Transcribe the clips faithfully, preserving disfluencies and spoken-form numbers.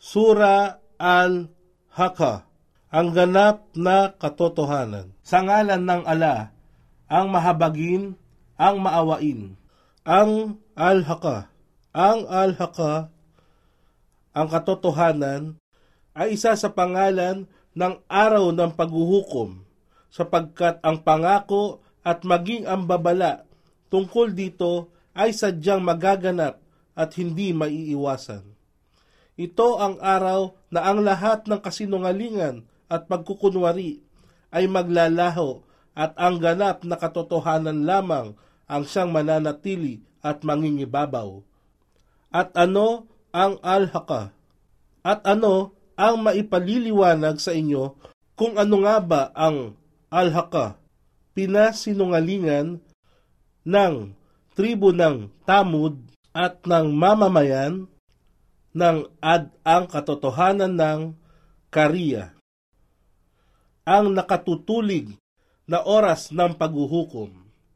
Sura Al-Haqqa, ang ganap na katotohanan. Sa ngalan ng Ala, ang mahabagin, ang maawain. Ang Al-Haqqa, ang Al-Haqqa, ang katotohanan, ay isa sa pangalan ng araw ng paghuhukom, sapagkat ang pangako at maging ang babala tungkol dito ay sadyang magaganap at hindi maiiwasan. Ito ang araw na ang lahat ng kasinungalingan at pagkukunwari ay maglalaho at ang ganap na katotohanan lamang ang siyang mananatili at mangingibabaw. At ano ang Al-Haqqa? At ano ang maipaliliwanag sa inyo kung ano nga ba ang Al-Haqqa? Pinasinungalingan ng tribo ng Tamud at ng mamamayan ng Ad ang katotohanan ng Kariya, ang nakatutulig na oras ng paghuhukom.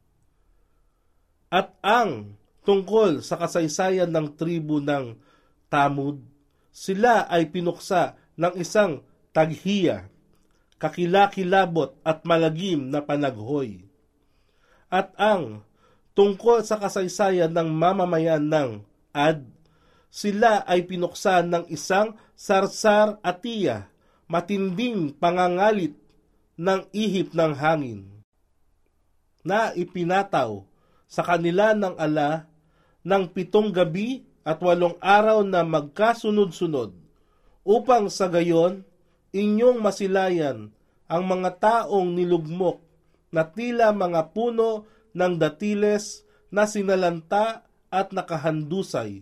At ang tungkol sa kasaysayan ng tribo ng Tamud, sila ay pinuksa ng isang taghiya, kakilakilabot at malagim na panaghoy. At ang tungkol sa kasaysayan ng mamamayan ng Ad, sila ay pinuksa ng isang sarsar atiya, matinding pangangalit ng ihip ng hangin, na ipinataw sa kanila ng Ala ng pitong gabi at walong araw na magkasunod-sunod, upang sa gayon inyong masilayan ang mga taong nilugmok na tila mga puno ng datiles na sinalanta at nakahandusay.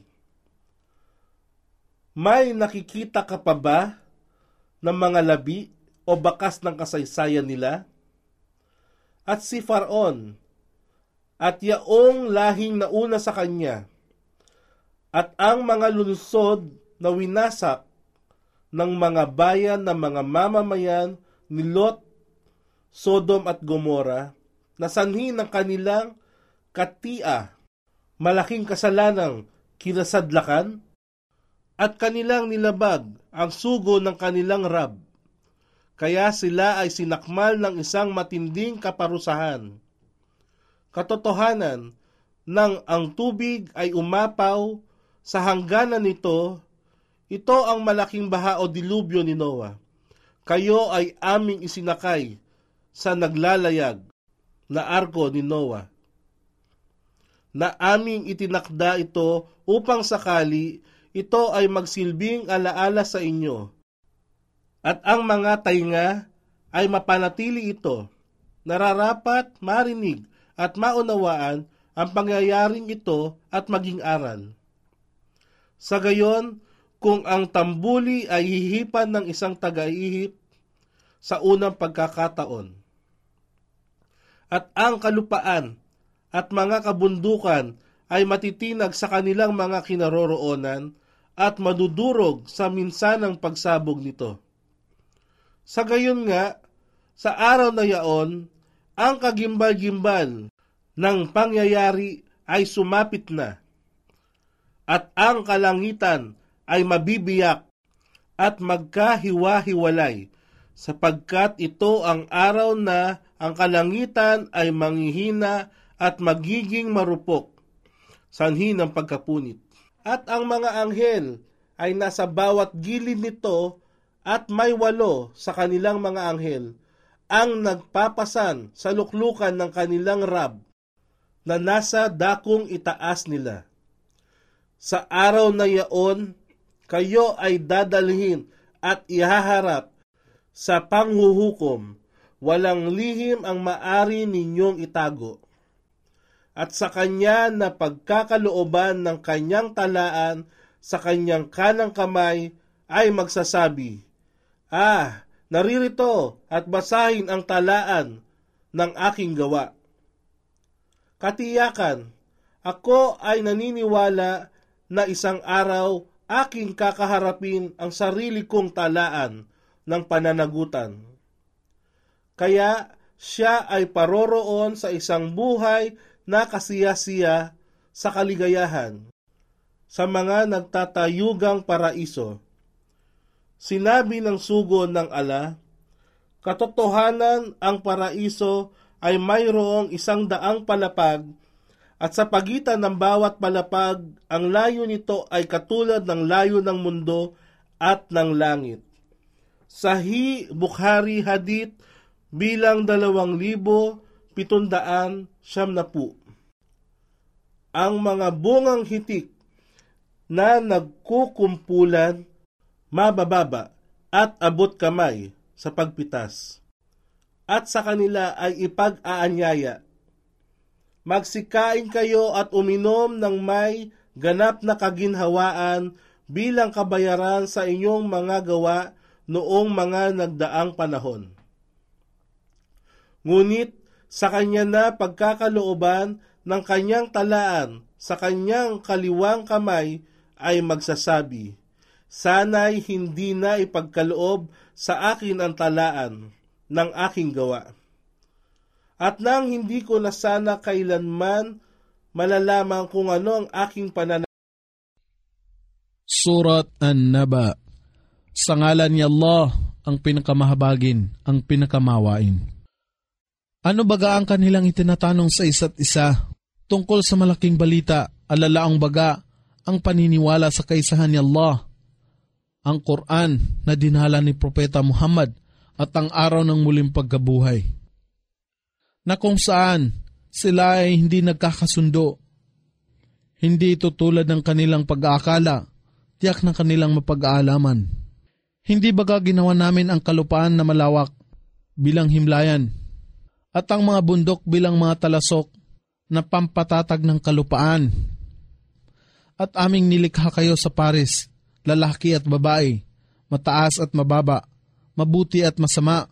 May nakikita ka pa ba ng mga labi o bakas ng kasaysayan nila? At si Faraon at yaong lahing nauna sa kanya, at ang mga lungsod na winasak ng mga bayan ng mga mamamayan ni Lot, Sodom at Gomora, na sanhi ng kanilang katia, malaking kasalanang kinasadlakan, at kanilang nilabag ang sugo ng kanilang Rab. Kaya sila ay sinakmal ng isang matinding kaparusahan. Katotohanan, nang ang tubig ay umapaw sa hangganan nito, ito ang malaking baha o dilubyo ni Noah. Kayo ay aming isinakay sa naglalayag na arko ni Noah, na aming itinakda ito upang sakali ito ay magsilbing alaala sa inyo. At ang mga tainga ay mapanatili ito, nararapat marinig at maunawaan ang pangyayaring ito at maging aral. Sa gayon, kung ang tambuli ay hihipan ng isang taga-ihip sa unang pagkakataon, at ang kalupaan at mga kabundukan ay matitinag sa kanilang mga kinaroroonan at madudurog sa minsanang pagsabog nito. Sa gayon nga, sa araw na yaon, ang kagimbal-gimbal ng pangyayari ay sumapit na, at ang kalangitan ay mabibiyak at magkahiwa-hiwalay, sapagkat ito ang araw na ang kalangitan ay manghihina at magiging marupok, sanhi ng pagkapunit. At ang mga anghel ay nasa bawat gilid nito, at may walo sa kanilang mga anghel ang nagpapasan sa luklukan ng kanilang Rab na nasa dakong itaas nila. Sa araw na yaon, kayo ay dadalhin at ihaharap sa panghuhukom, walang lihim ang maari ninyong itago. At sa kanya na pagkakalooban ng kanyang talaan sa kanyang kanang kamay ay magsasabi, Ah, naririto at basahin ang talaan ng aking gawa. Katiyakan, ako ay naniniwala na isang araw aking kakaharapin ang sarili kong talaan ng pananagutan. Kaya siya ay paroroon sa isang buhay na kasiya-siya sa kaligayahan, sa mga nagtatayugang paraiso, Sinabi ng sugo ng ala, katotohanan ang paraiso ay mayroong isang daang palapag at sa pagitan ng bawat palapag, ang layo nito ay katulad ng layo ng mundo at ng langit. Sahih Bukhari Hadith bilang dalawang libo pitundaan siyam na pu. Ang mga bungang hitik na nagkukumpulan, mabababa at abot kamay sa pagpitas, at sa kanila ay ipag-aanyaya. Magsikain kayo at uminom ng may ganap na kaginhawaan bilang kabayaran sa inyong mga gawa noong mga nagdaang panahon. Ngunit sa kanya na pagkakalooban ng kanyang talaan sa kanyang kaliwang kamay ay magsasabi, sana'y hindi na ipagkaloob sa akin ang talaan ng aking gawa. At nang hindi ko na sana kailanman malalaman kung ano ang aking pananaw. Surat An-Naba. Sa ngalan ni Allah, ang pinakamahabagin, ang pinakamawain. Ano baga ang kanilang itinatanong sa isa't isa tungkol sa malaking balita, alalaang baga ang paniniwala sa kaisahan ni Allah, ang Quran na dinala ni Propeta Muhammad at ang araw ng muling pagkabuhay, na kung saan sila ay hindi nagkakasundo. Hindi ito tulad ng kanilang pag-aakala, tiyak ng kanilang mapag-aalaman. Hindi baga ginawa namin ang kalupaan na malawak bilang himlayan at ang mga bundok bilang mga talasok na pampatatag ng kalupaan. At aming nilikha kayo sa pares, lalaki at babae, mataas at mababa, mabuti at masama.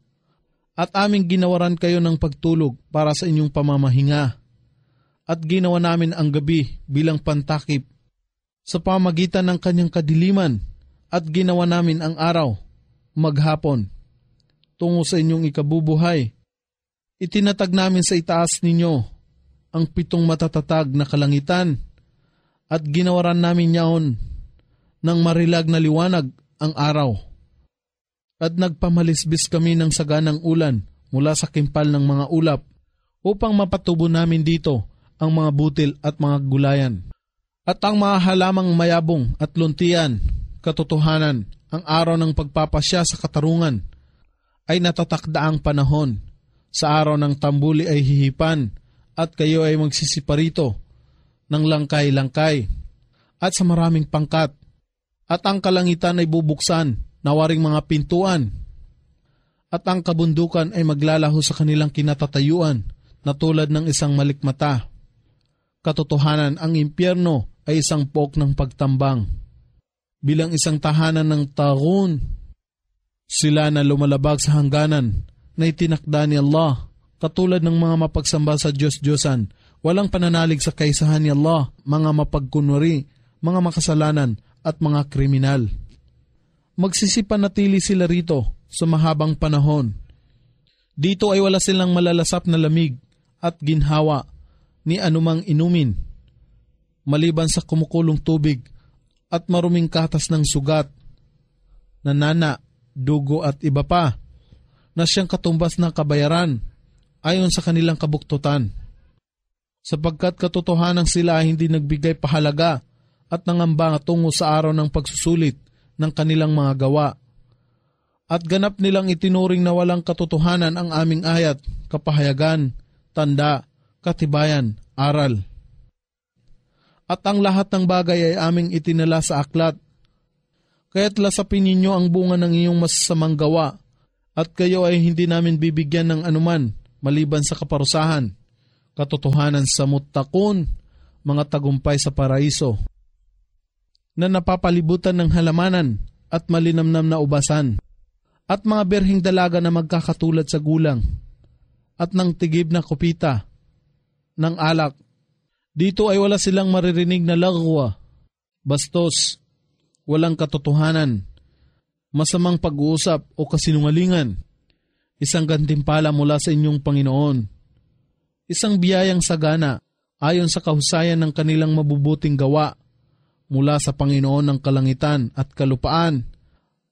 At aming ginawaran kayo ng pagtulog para sa inyong pamamahinga. At ginawa namin ang gabi bilang pantakip sa pamagitan ng kanyang kadiliman, at ginawa namin ang araw, maghapon, tungo sa inyong ikabubuhay. Itinatag namin sa itaas ninyo ang pitong matatatag na kalangitan, at ginawaran namin yaon ng marilag na liwanag ang araw. At nagpamalisbis kami ng saganang ulan mula sa kimpal ng mga ulap upang mapatubo namin dito ang mga butil at mga gulayan. At ang mga halamang mayabong at luntian, katotohanan, ang araw ng pagpapasya sa katarungan, ay natatakdaang panahon. Sa araw ng tambuli ay hihipan at kayo ay magsisiparito ng langkay-langkay at sa maraming pangkat. At ang kalangitan ay bubuksan na waring mga pintuan, at ang kabundukan ay maglalaho sa kanilang kinatatayuan na tulad ng isang malikmata. Katotohanan, ang impyerno ay isang pook ng pagtambang. Bilang isang tahanan ng tagun, sila na lumalabag sa hangganan na itinakda ni Allah, katulad ng mga mapagsamba sa Diyos-Diyosan, walang pananalig sa kaisahan ni Allah, mga mapagkunwari, mga makasalanan at mga kriminal. Magsisipanatili sila rito sa mahabang panahon. Dito ay wala silang malalasap na lamig at ginhawa ni anumang inumin, maliban sa kumukulong tubig at maruming katas ng sugat, nanana, dugo at iba pa, na siyang katumbas ng kabayaran ayon sa kanilang kabuktutan. Sapagkat katotohanan sila ay hindi nagbigay pahalaga at nangamba tungo sa araw ng pagsusulit ng kanilang mga gawa. At ganap nilang itinuring na walang katotohanan ang aming ayat, kapahayagan, tanda, katibayan, aral. At ang lahat ng bagay ay aming itinala sa aklat. Kaya't lasapin ninyo ang bunga ng iyong masasamang gawa, at kayo ay hindi namin bibigyan ng anuman maliban sa kaparusahan, katotohanan sa muttaqun, mga tagumpay sa paraiso, na napapalibutan ng halamanan at malinamnam na ubasan, at mga berhing dalaga na magkakatulad sa gulang, at ng tigib na kupita, ng alak. Dito ay wala silang maririnig na lagwa, bastos, walang katotohanan, masamang pag-uusap o kasinungalingan, isang gantimpala mula sa inyong Panginoon, isang biyayang sagana ayon sa kahusayan ng kanilang mabubuting gawa mula sa Panginoon ng kalangitan at kalupaan,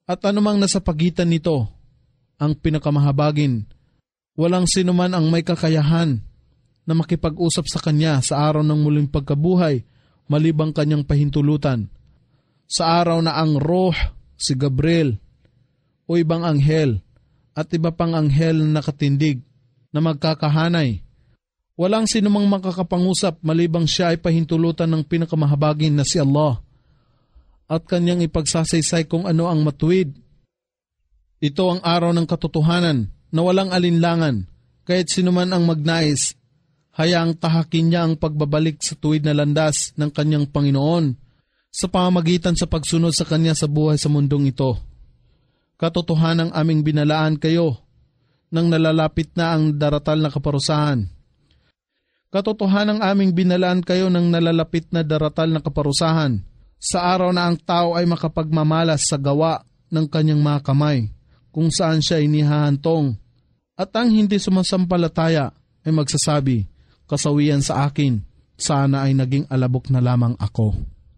At anumang nasa pagitan nito, ang pinakamahabagin, walang sinuman ang may kakayahan na makipag-usap sa kanya sa araw ng muling pagkabuhay malibang kanyang pahintulutan. Sa araw na ang Ruh, si Gabriel, o ibang anghel, at iba pang anghel na nakatindig na magkakahanay, walang sinumang makakapangusap malibang siya ay pahintulutan ng pinakamahabagin na si Allah at kanyang ipagsasaysay kung ano ang matuwid. Ito ang araw ng katotohanan na walang alinlangan, kahit sinuman ang magnais, hayaang tahakin niya ang pagbabalik sa tuwid na landas ng kanyang Panginoon sa pamamagitan sa pagsunod sa kanya sa buhay sa mundong ito. Katotohanang aming binalaan kayo nang nalalapit na ang daratal na kaparusahan. Katotohanang aming binalaan kayo nang nalalapit na daratal na kaparusahan sa araw na ang tao ay makapagmamalas sa gawa ng kanyang mga kamay kung saan siya inihahantong, at ang hindi sumasampalataya ay magsasabi, kasawian sa akin, sana ay naging alabok na lamang ako.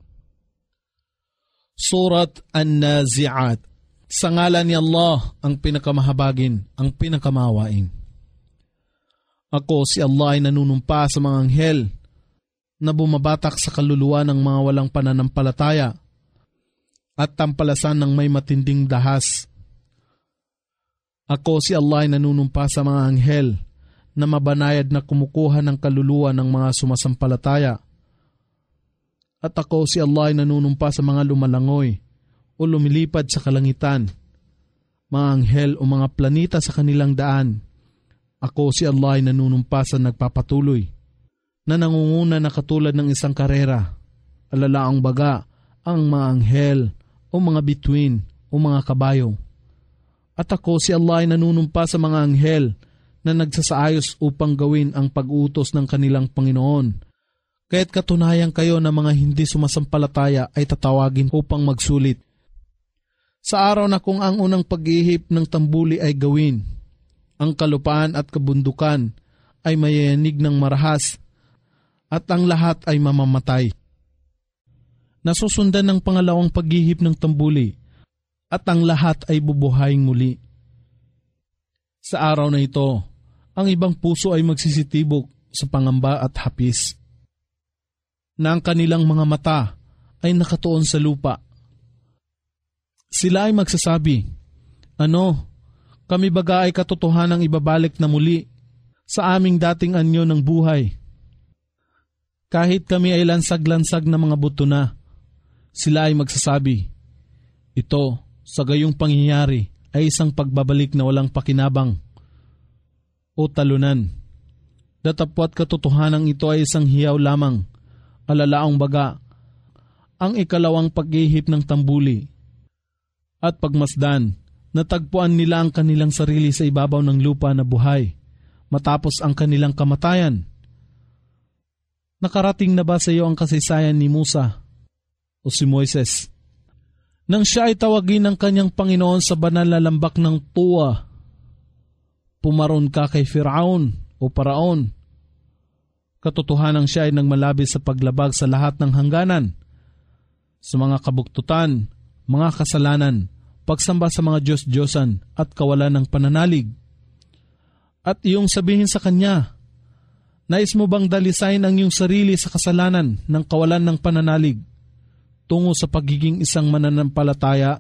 Surat An-Nazi'at. Sa ngalan ni Allah, ang pinakamahabagin, ang pinakamawain. Ako si Allah ay nanunumpa sa mga anghel na bumabatak sa kaluluwa ng mga walang pananampalataya at tampalasan ng may matinding dahas. Ako si Allah ay nanunumpa sa mga anghel na mabanayad na kumukuha ng kaluluwa ng mga sumasampalataya. At ako si Allah ay nanunumpa sa mga lumalangoy o lumilipad sa kalangitan, mga anghel o mga planeta sa kanilang daan. Ako si Allah ay nanunumpa sa nagpapatuloy na nangunguna na katulad ng isang karera, alalaang baga ang mga anghel o mga bituin o mga kabayo. At ako si Allah ay nanunumpa sa mga anghel na nagsasaayos upang gawin ang pag-utos ng kanilang Panginoon. Kaya't katunayan kayo na mga hindi sumasampalataya ay tatawagin upang magsulit. Sa araw na kung ang unang pag-ihip ng tambuli ay gawin, ang kalupaan at kabundukan ay mayayanig ng marahas at ang lahat ay mamamatay. Nasusundan ng pangalawang paghihip ng tambuli at ang lahat ay bubuhayin muli. Sa araw na ito, ang ibang puso ay magsisitibok sa pangamba at hapis, na ang kanilang mga mata ay nakatuon sa lupa. Sila ay magsasabi, ano, kami baga ay katotohanang ibabalik na muli sa aming dating anyo ng buhay. Kahit kami ay lansag-lansag na mga buto na, sila ay magsasabi, ito, sa gayong pangyayari, ay isang pagbabalik na walang pakinabang o talunan. Datapwat katotohanang ito ay isang hiyaw lamang, alalaang baga, ang ikalawang paghihip ng tambuli. At pagmasdan, natagpuan nila ang kanilang sarili sa ibabaw ng lupa na buhay, matapos ang kanilang kamatayan. Nakarating na ba sa iyo ang kasaysayan ni Musa o si Moises? Nang siya ay tawagin ng kanyang Panginoon sa banal na lambak ng Tuwa, pumaron ka kay Firaun o Paraon. Katotohanang siya ay nagmalabis sa paglabag sa lahat ng hangganan, sa mga kabuktutan, mga kasalanan, pagsamba sa mga Diyos-Diyosan at kawalan ng pananalig. At iyong sabihin sa kanya, nais mo bang dalisain ang iyong sarili sa kasalanan ng kawalan ng pananalig tungo sa pagiging isang mananampalataya?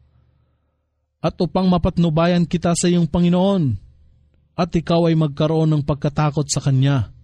At upang mapatnubayan kita sa iyong Panginoon at ikaw ay magkaroon ng pagkatakot sa Kanya.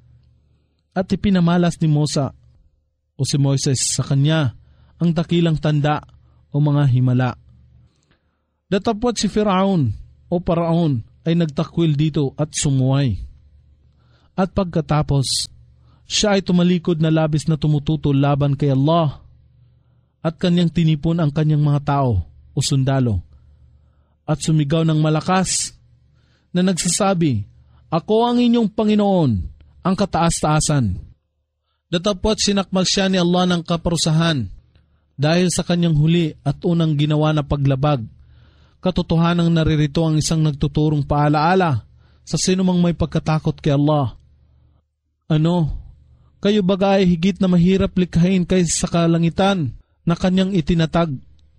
At ipinamalas ni Musa o si Moises sa kanya ang dakilang tanda o mga himala. Datapwat si Firaun o Paraon ay nagtakwil dito at sumuway. At pagkatapos, siya ay tumalikod na labis na tumututol laban kay Allah at kanyang tinipon ang kanyang mga tao o sundalo at sumigaw ng malakas na nagsasabi, ako ang inyong Panginoon, ang kataas-taasan. Datapwat sinakmal siya ni Allah ng kaparusahan dahil sa kanyang huli at unang ginawa na paglabag. Katotohanang naririto ang isang nagtuturong paalaala sa sinumang may pagkatakot kay Allah. Ano, kayo baga ay higit na mahirap likhain kaysa sa kalangitan na kanyang itinatag,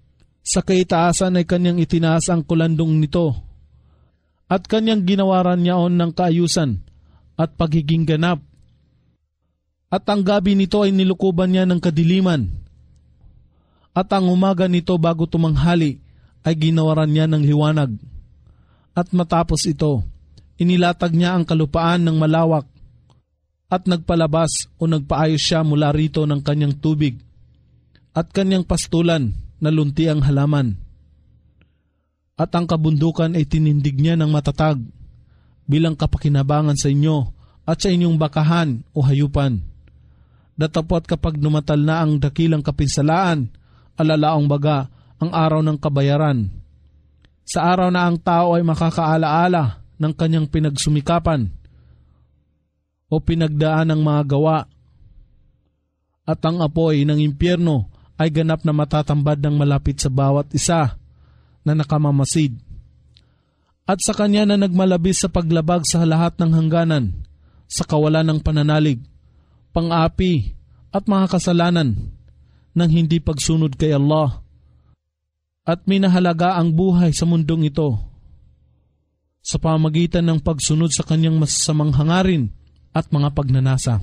Sa kaitaasan ay kanyang itinaas ang kulandong nito at kanyang ginawaran niyaon ng kaayusan at pagiging ganap. At ang gabi nito ay nilukuban niya ng kadiliman. At ang umaga nito bago tumanghali ay ginawaran niya ng liwanag. At matapos ito, inilatag niya ang kalupaan ng malawak at nagpalabas o nagpaayos siya mula rito ng kanyang tubig at kanyang pastulan na lunti ang halaman. At ang kabundukan ay tinindig niya ng matatag bilang kapakinabangan sa inyo at sa inyong bakahan o hayupan. Datapot kapag numatal na ang dakilang kapinsalaan, alalaong baga ang araw ng kabayaran. Sa araw na ang tao ay makakaalaala ng kanyang pinagsumikapan o pinagdaan ng mga gawa. At ang apoy ng impyerno ay ganap na matatambad ng malapit sa bawat isa na nakamamasid. At sa kanya na nagmalabis sa paglabag sa lahat ng hangganan, sa kawalan ng pananalig, pang-api at mga kasalanan ng hindi pagsunod kay Allah. At minahalaga ang buhay sa mundong ito sa pamagitan ng pagsunod sa kanyang masasamang hangarin at mga pagnanasa.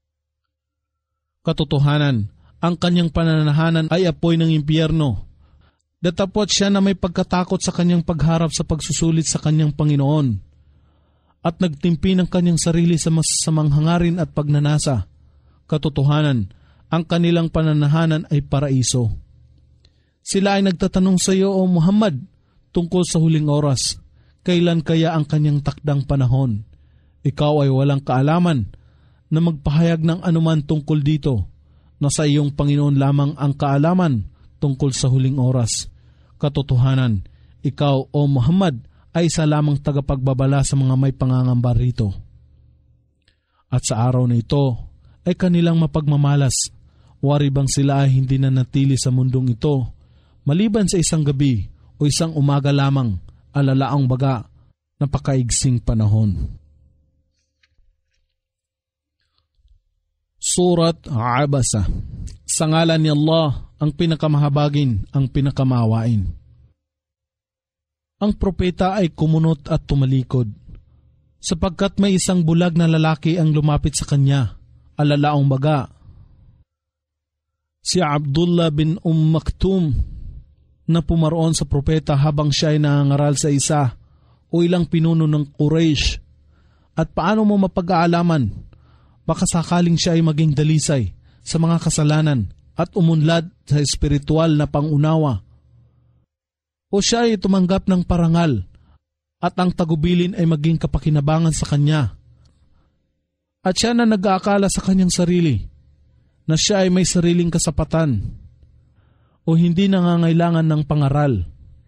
Katotohanan, ang kanyang pananahanan ay apoy ng impyerno. Datapot siya na may pagkatakot sa kanyang pagharap sa pagsusulit sa kanyang Panginoon at nagtimpi ng kanyang sarili sa masasamang hangarin at pagnanasa. Katotohanan, ang kanilang pananahanan ay paraiso. Sila ay nagtatanong sa iyo, O Muhammad, tungkol sa huling oras. Kailan kaya ang kanyang takdang panahon? Ikaw ay walang kaalaman na magpahayag ng anuman tungkol dito, na sa iyong Panginoon lamang ang kaalaman tungkol sa huling oras. Katotohanan, ikaw, O Muhammad, ay isa lamang tagapagbabala sa mga may pangangamba rito. At sa araw na ito ay kanilang mapagmamalas. Wari bang sila ay hindi na natili sa mundong ito, maliban sa isang gabi o isang umaga lamang, alalaang baga, napakaigsing panahon. Surat Abasa. Sa ngalan ni Allah, ang pinakamahabagin, ang pinakamawain. Ang propeta ay kumunot at tumalikod, sapagkat may isang bulag na lalaki ang lumapit sa kanya, alalaong baga. Si Abdullah bin Umm Maktum na pumaroon sa propeta habang siya ay nangangaral sa isa o ilang pinuno ng Quraysh. At paano mo mapag-aalaman? Baka sakaling siya ay maging dalisay sa mga kasalanan at umunlad sa espiritual na pangunawa. O siya ay tumanggap ng parangal at ang tagubilin ay maging kapakinabangan sa kanya. At siya na nag-aakala sa kanyang sarili na siya ay may sariling kasapatan o hindi nangangailangan ng pangaral.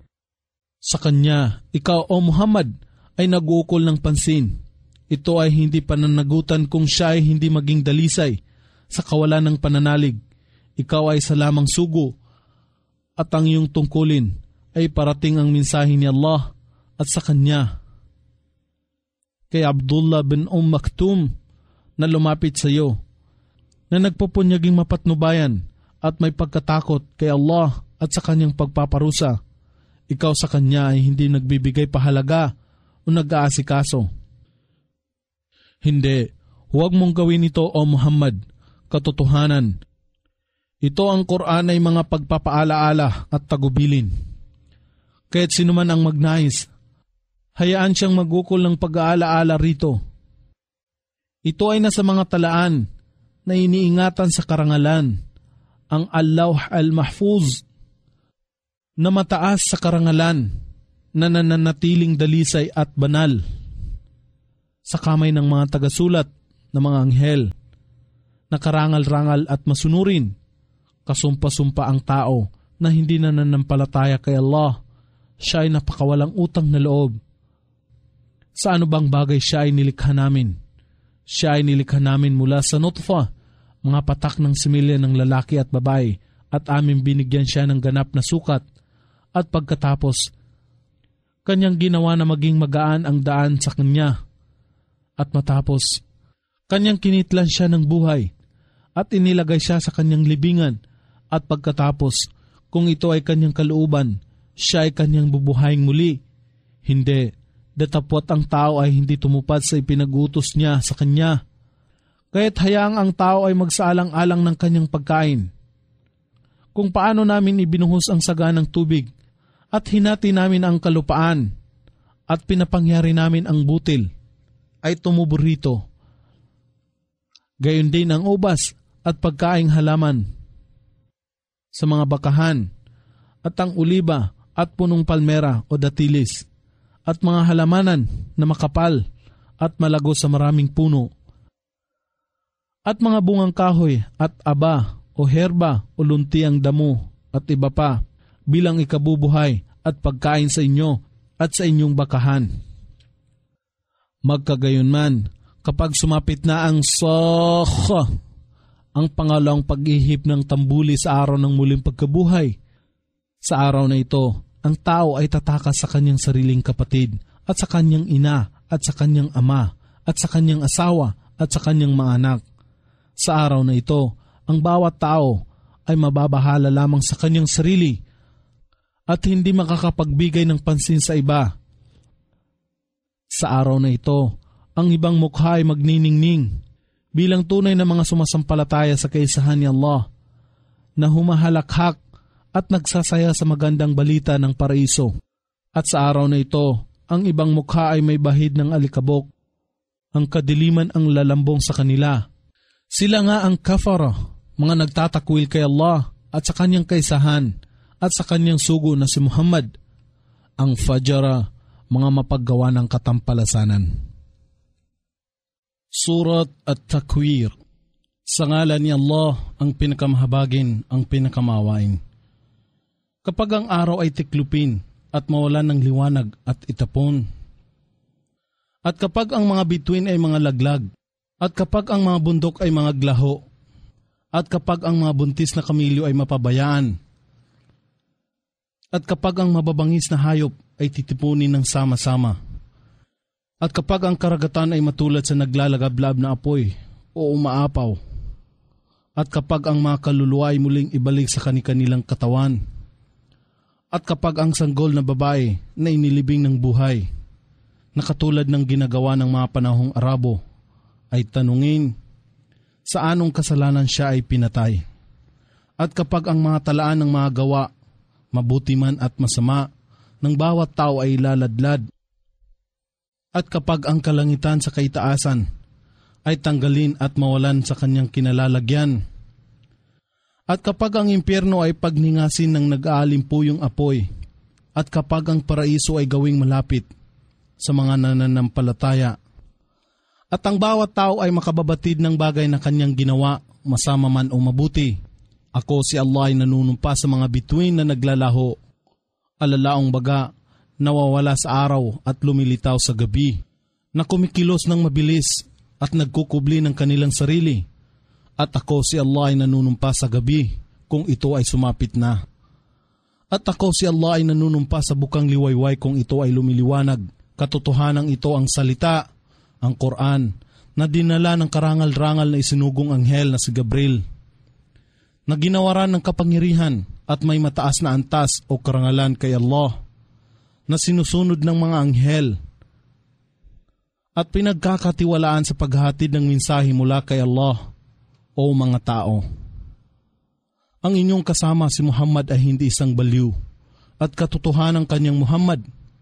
Sa kanya, ikaw o Muhammad ay nag-uukol ng pansin. Ito ay hindi pananagutan kung siya ay hindi maging dalisay sa kawalan ng pananalig. Ikaw ay sa lamang sugo at ang iyong tungkulin ay parating ang mensahe ni Allah at sa kanya. Kay Abdullah bin Umm Maktum na lumapit sa iyo, na nagpupunyaging mapatnubayan at may pagkatakot kay Allah at sa kanyang pagpaparusa, ikaw sa kanya ay hindi nagbibigay pahalaga o nag-aasikaso. Hindi, huwag mong gawin ito, O Muhammad. Katotohanan, ito ang Quran ay mga pagpapaalaala at tagubilin. Kaya't sino man ang magnais, hayaan siyang magukol ng pag-aalaala rito. Ito ay nasa mga talaan na iniingatan sa karangalan, ang Al-Lawh Al-Mahfuz, na mataas sa karangalan, na nananatiling dalisay at banal, sa kamay ng mga tagasulat na mga anghel, na karangal-rangal at masunurin, kasumpa-sumpa ang tao na hindi nananampalataya kay Allah, siya ay napakawalang utang na loob. Sa ano bang bagay siya ay nilikha namin? Siya ay nilikha namin mula sa nutfa, mga patak ng similya ng lalaki at babae, at aming binigyan siya ng ganap na sukat, at pagkatapos, kanyang ginawa na maging magaan ang daan sa kanya. At matapos, kanyang kinitlan siya ng buhay at inilagay siya sa kanyang libingan at pagkatapos, Kung ito ay kanyang kalooban, siya ay kanyang bubuhayin muli. Hindi, datapwat ang tao ay hindi tumupad sa ipinag-utos niya sa kanya. Kaya't hayaang ang tao ay magsaalang-alang ng kanyang pagkain. Kung paano namin ibinuhos ang saganang tubig at hinati namin ang kalupaan at pinapangyari namin ang butil, ay tumubo rito. Gayon din ang ubas at pagkaing halaman sa mga bakahan at ang uliba at punong palmera o datilis at mga halamanan na makapal at malago sa maraming puno at mga bungang kahoy at aba o herba o luntiang damo at iba pa bilang ikabubuhay at pagkain sa inyo at sa inyong bakahan. Magkagayon man, kapag sumapit na ang Sakh, ang pangalawang pag-ihip ng tambuli sa araw ng muling pagkabuhay, sa araw na ito, ang tao ay tatakas sa kanyang sariling kapatid at sa kanyang ina at sa kanyang ama at sa kanyang asawa at sa kanyang mga anak. Sa araw na ito, ang bawat tao ay mababahala lamang sa kanyang sarili at hindi makakapagbigay ng pansin sa iba. Sa araw na ito, ang ibang mukha ay magniningning bilang tunay na mga sumasampalataya sa kaisahan ni Allah na humahalakhak at nagsasaya sa magandang balita ng paraiso. At sa araw na ito, ang ibang mukha ay may bahid ng alikabok. Ang kadiliman ang lalambong sa kanila. Sila nga ang kafara, mga nagtatakwil kay Allah at sa kanyang kaisahan at sa kanyang sugo na si Muhammad. Ang fajara, mga mapaggawa ng katampalasanan. Surat At-Takwir. Sa ngalan ni Allah, ang pinakamahabagin, ang pinakamawain. Kapag ang araw ay tiklupin at mawalan ng liwanag at itapon, at kapag ang mga bituin ay mga laglag, at kapag ang mga bundok ay mga glaho, at kapag ang mga buntis na kamilyo ay mapabayaan, at kapag ang mababangis na hayop ay titipunin ng sama-sama, at kapag ang karagatan ay matulad sa naglalagablab na apoy o umaapaw, at kapag ang mga kaluluwa ay muling ibalik sa kani-kanilang katawan, at kapag ang sanggol na babae na inilibing ng buhay, na katulad ng ginagawa ng mga panahong Arabo, ay tanungin, sa anong kasalanan siya ay pinatay? At kapag ang mga talaan ng mga gawa, mabuti man at masama, ng bawat tao ay laladlad, at kapag ang kalangitan sa kaitaasan ay tanggalin at mawalan sa kanyang kinalalagyan, at kapag ang impyerno ay pagningasin ng nag-aalimpuyong apoy, at kapag ang paraiso ay gawing malapit sa mga nananampalataya, at ang bawat tao ay makababatid ng bagay na kanyang ginawa, masama man o mabuti, ako si Allah ay nanunumpa sa mga bituin na naglalaho, alalaong baga, nawawala sa araw at lumilitaw sa gabi, na kumikilos ng mabilis at nagkukubli ng kanilang sarili. At ako si Allah ay nanunumpa sa gabi kung ito ay sumapit na. At ako si Allah ay nanunumpa sa bukang liwayway kung ito ay lumiliwanag. Katotohanang ito ang salita, ang Quran, na dinala ng karangal-rangal na isinugong anghel na si Gabriel, na ginawaran ng kapangyarihan at may mataas na antas o karangalan kay Allah, na sinusunod ng mga anghel at pinagkakatiwalaan sa paghatid ng mensahe mula kay Allah o mga tao. Ang inyong kasama si Muhammad ay hindi isang baliw at katotohanan kanyang Muhammad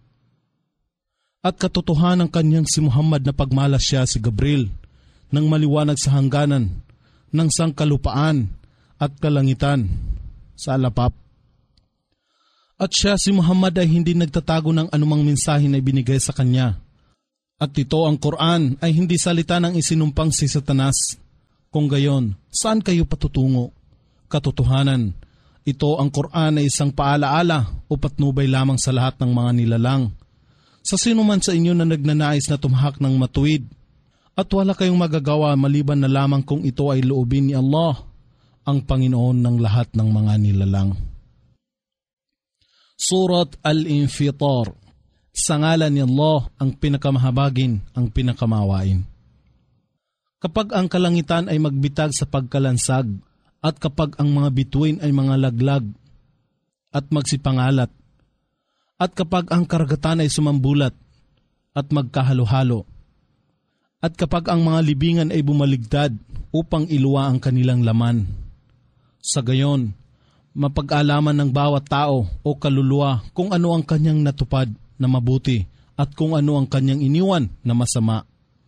at katotohanan kanyang si Muhammad na pagmalas siya si Gabriel ng maliwanag sa hangganan ng sangkalupaan at kalangitan sa alapap. At siya si Muhammad ay hindi nagtatago ng anumang mensahe na ibinigay sa kanya. At ito ang Quran ay hindi salita ng isinumpang si Satanas. Kung gayon, saan kayo patutungo? Katotohanan, ito ang Quran ay isang paalaala o patnubay lamang sa lahat ng mga nilalang. Sa sino man sa inyo na nagnanais na tumahak ng matuwid, at wala kayong magagawa maliban na lamang kung ito ay loobin ni Allah, ang Panginoon ng lahat ng mga nilalang. Surat Al-Infitar. Sa ngalan ni Allah, ang pinakamahabagin, ang pinakamawain. Kapag ang kalangitan ay magbitag sa pagkalansag, at kapag ang mga bituin ay mga laglag, at magsipangalat. At kapag ang karagatan ay sumambulat at magkahalo-halo, at kapag ang mga libingan ay bumaligtad upang iluwa ang kanilang laman, sa gayon, mapag-alaman ng bawat tao o kaluluwa kung ano ang kanyang natupad na mabuti at kung ano ang kanyang iniwan na masama.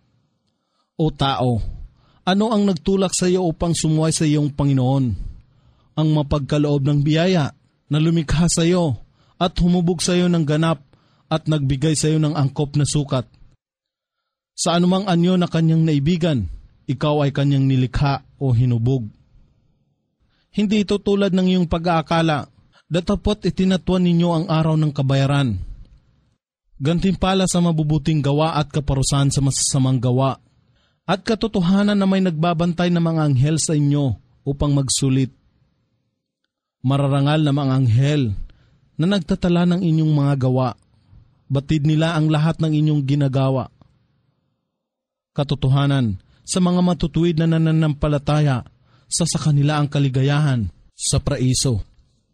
O tao, ano ang nagtulak sa iyo upang sumuway sa iyong Panginoon? Ang mapagkaloob ng biyaya na lumikha sa iyo at humubog sa iyo ng ganap at nagbigay sa iyo ng angkop na sukat. Sa anumang anyo na kanyang naibigan, ikaw ay kanyang nilikha o hinubog. Hindi ito tulad ng iyong pag-aakala, datapot itinatuan ninyo ang araw ng kabayaran. Gantimpala sa mabubuting gawa at kaparusahan sa masasamang gawa, at katotohanan na may nagbabantay na mga anghel sa inyo upang magsulit. Mararangal na mga anghel na nagtatala ng inyong mga gawa, batid nila ang lahat ng inyong ginagawa. Katotohanan, sa mga matutuwid na nananampalataya, sa sa kanila ang kaligayahan sa praiso.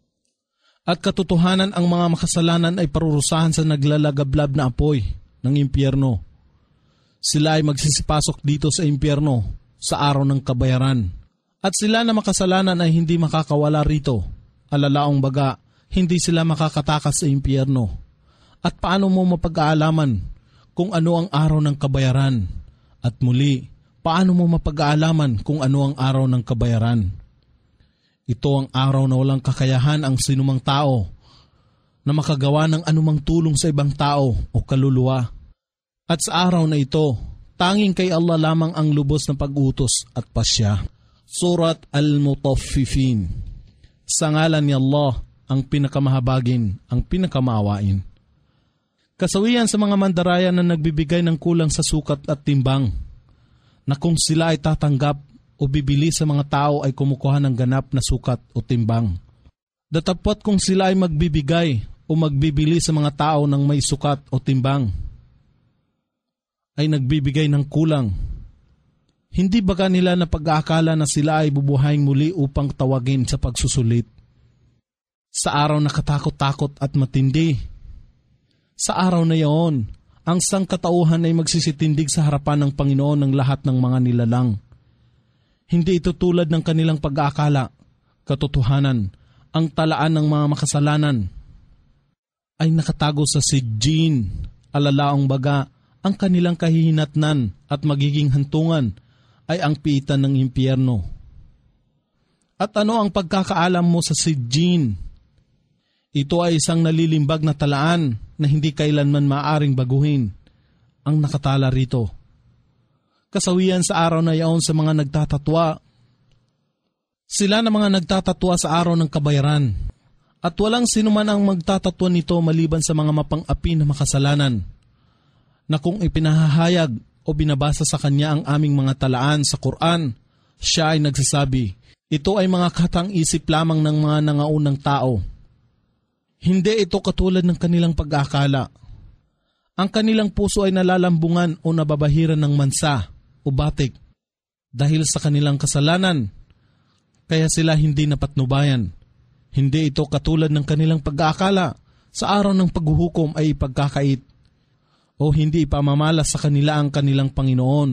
At katotohanan, ang mga makasalanan ay parurusahan sa naglalagablab na apoy ng impyerno. Sila ay magsisipasok dito sa impyerno sa araw ng kabayaran. At sila na makasalanan ay hindi makakawala rito. Alalaong baga, hindi sila makakatakas sa impyerno. At paano mo mapag-aalaman kung ano ang araw ng kabayaran? At muli, paano mo mapag-aalaman kung ano ang araw ng kabayaran? Ito ang araw na walang kakayahan ang sinumang tao na makagawa ng anumang tulong sa ibang tao o kaluluwa. At sa araw na ito, tanging kay Allah lamang ang lubos na pag-utos at pasya. Surat Al-Mutaffifin. Sa ngalan ni Allah, ang pinakamahabagin, ang pinakamaawain. Kasawian sa mga mandaraya na nagbibigay ng kulang sa sukat at timbang, na kung sila ay tatanggap o bibili sa mga tao ay kumukuha ng ganap na sukat o timbang. Datapot kung sila ay magbibigay o magbibili sa mga tao ng may sukat o timbang, ay nagbibigay ng kulang. Hindi baga nila na pag-aakala na sila ay bubuhayin muli upang tawagin sa pagsusulit? Sa araw na katakot-takot at matindi, sa araw na iyon, ang sangkatauhan ay magsisitindig sa harapan ng Panginoon ng lahat ng mga nilalang. Hindi ito tulad ng kanilang pag-aakala. Katotohanan, ang talaan ng mga makasalanan ay nakatago sa Sijjin, alalaong baga, ang kanilang kahihinatnan at magiging hantungan ay ang piitan ng impyerno. At ano ang pagkakaalam mo sa Sijjin? Ito ay isang nalilimbag na talaan na hindi kailanman maaring baguhin ang nakatala rito. Kasawian sa araw na iyon sa mga nagtatatwa. Sila na mga nagtatatwa sa araw ng kabayaran. At walang sinuman ang magtatatwa nito maliban sa mga mapang-api na makasalanan, na kung ipinahahayag o binabasa sa kanya ang aming mga talaan sa Quran, siya ay nagsasabi, ito ay mga katang-isip lamang ng mga nangaunang tao. Hindi ito katulad ng kanilang pag-aakala. Ang kanilang puso ay nalalambungan o nababahiran ng mansa o batik dahil sa kanilang kasalanan, kaya sila hindi napatnubayan. Hindi ito katulad ng kanilang pag-aakala sa araw ng paghuhukom ay ipagkakait o hindi ipamamalas sa kanila ang kanilang Panginoon.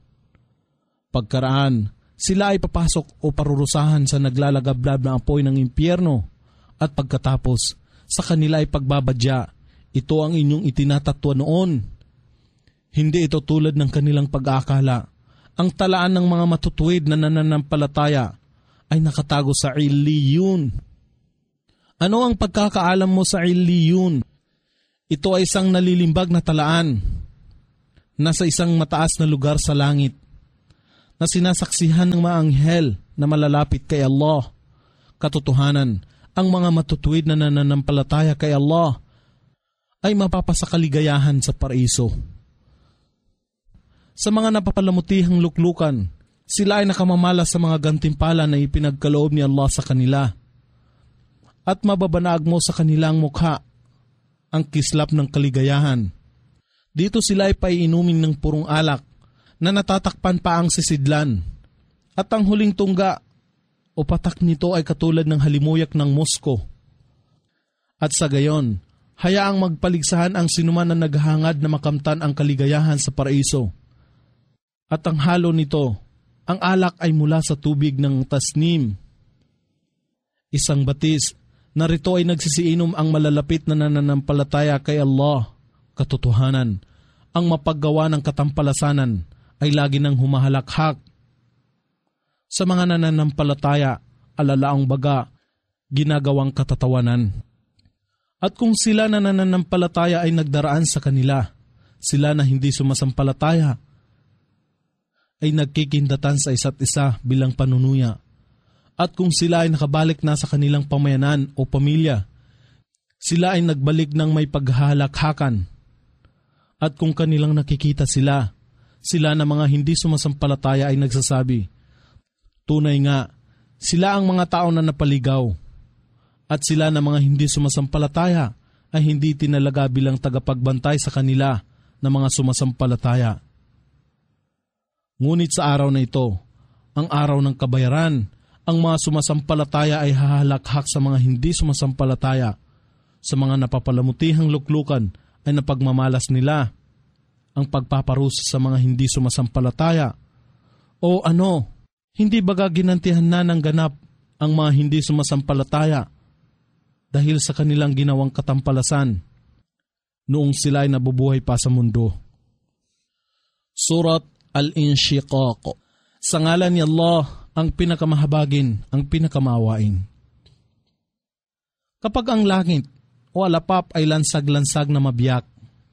Pagkaraan, sila ay papasok o parurusahan sa naglalagablab na apoy ng impyerno at pagkatapos, sa kanila ay pagbabadya. Ito ang inyong itinatatwa noon. Hindi ito tulad ng kanilang pag-aakala. Ang talaan ng mga matutuwid na nananampalataya ay nakatago sa Illiyun. Ano ang pagkakaalam mo sa Illiyun? Ito ay isang nalilimbag na talaan, nasa isang mataas na lugar sa langit, na sinasaksihan ng mga anghel na malalapit kay Allah. Katotohanan, ang mga matutuwid na nananampalataya kay Allah ay mapapasakaligayahan sa paraiso. Sa mga napapalamutihang luklukan, sila ay nakamamalas sa mga gantimpala na ipinagkaloob ni Allah sa kanila. At mababanag mo sa kanilang mukha ang kislap ng kaligayahan. Dito sila ay paiinumin ng purong alak na natatakpan pa ang sisidlan. At ang huling tungga o patak nito ay katulad ng halimuyak ng musko. At sa gayon, hayaang magpaligsahan ang sinuman na naghahangad na makamtan ang kaligayahan sa paraiso. At ang halo nito, ang alak ay mula sa tubig ng tasnim. Isang batis, narito ay nagsisiinom ang malalapit na nananampalataya kay Allah. Katotohanan, ang mapaggawa ng katampalasanan ay lagi nang humahalakhak. Sa mga nananampalataya, alalaang baga, ginagawang katatawanan. At kung sila na nananampalataya ay nagdaraan sa kanila, sila na hindi sumasampalataya, ay nagkikindatan sa isa't isa bilang panunuya. At kung sila ay nakabalik na sa kanilang pamayanan o pamilya, sila ay nagbalik ng may paghahalakhakan. At kung kanilang nakikita sila, sila na mga hindi sumasampalataya ay nagsasabi, tunay nga, sila ang mga tao na napaligaw. At sila na mga hindi sumasampalataya ay hindi tinalaga bilang tagapagbantay sa kanila na mga sumasampalataya. Ngunit sa araw na ito, ang araw ng kabayaran, ang mga sumasampalataya ay hahalakhak sa mga hindi sumasampalataya. Sa mga napapalamutihang luklukan ay napagmamalas nila ang pagpaparusa sa mga hindi sumasampalataya. O ano, hindi baga ginantihan na ng ganap ang mga hindi sumasampalataya dahil sa kanilang ginawang katampalasan noong sila ay nabubuhay pa sa mundo. Surat Al-Inshiqaq. Sa ngalan ni Allah, ang pinakamahabagin, ang pinakamawain. Kapag ang langit o alapap ay lansag-lansag na mabiyak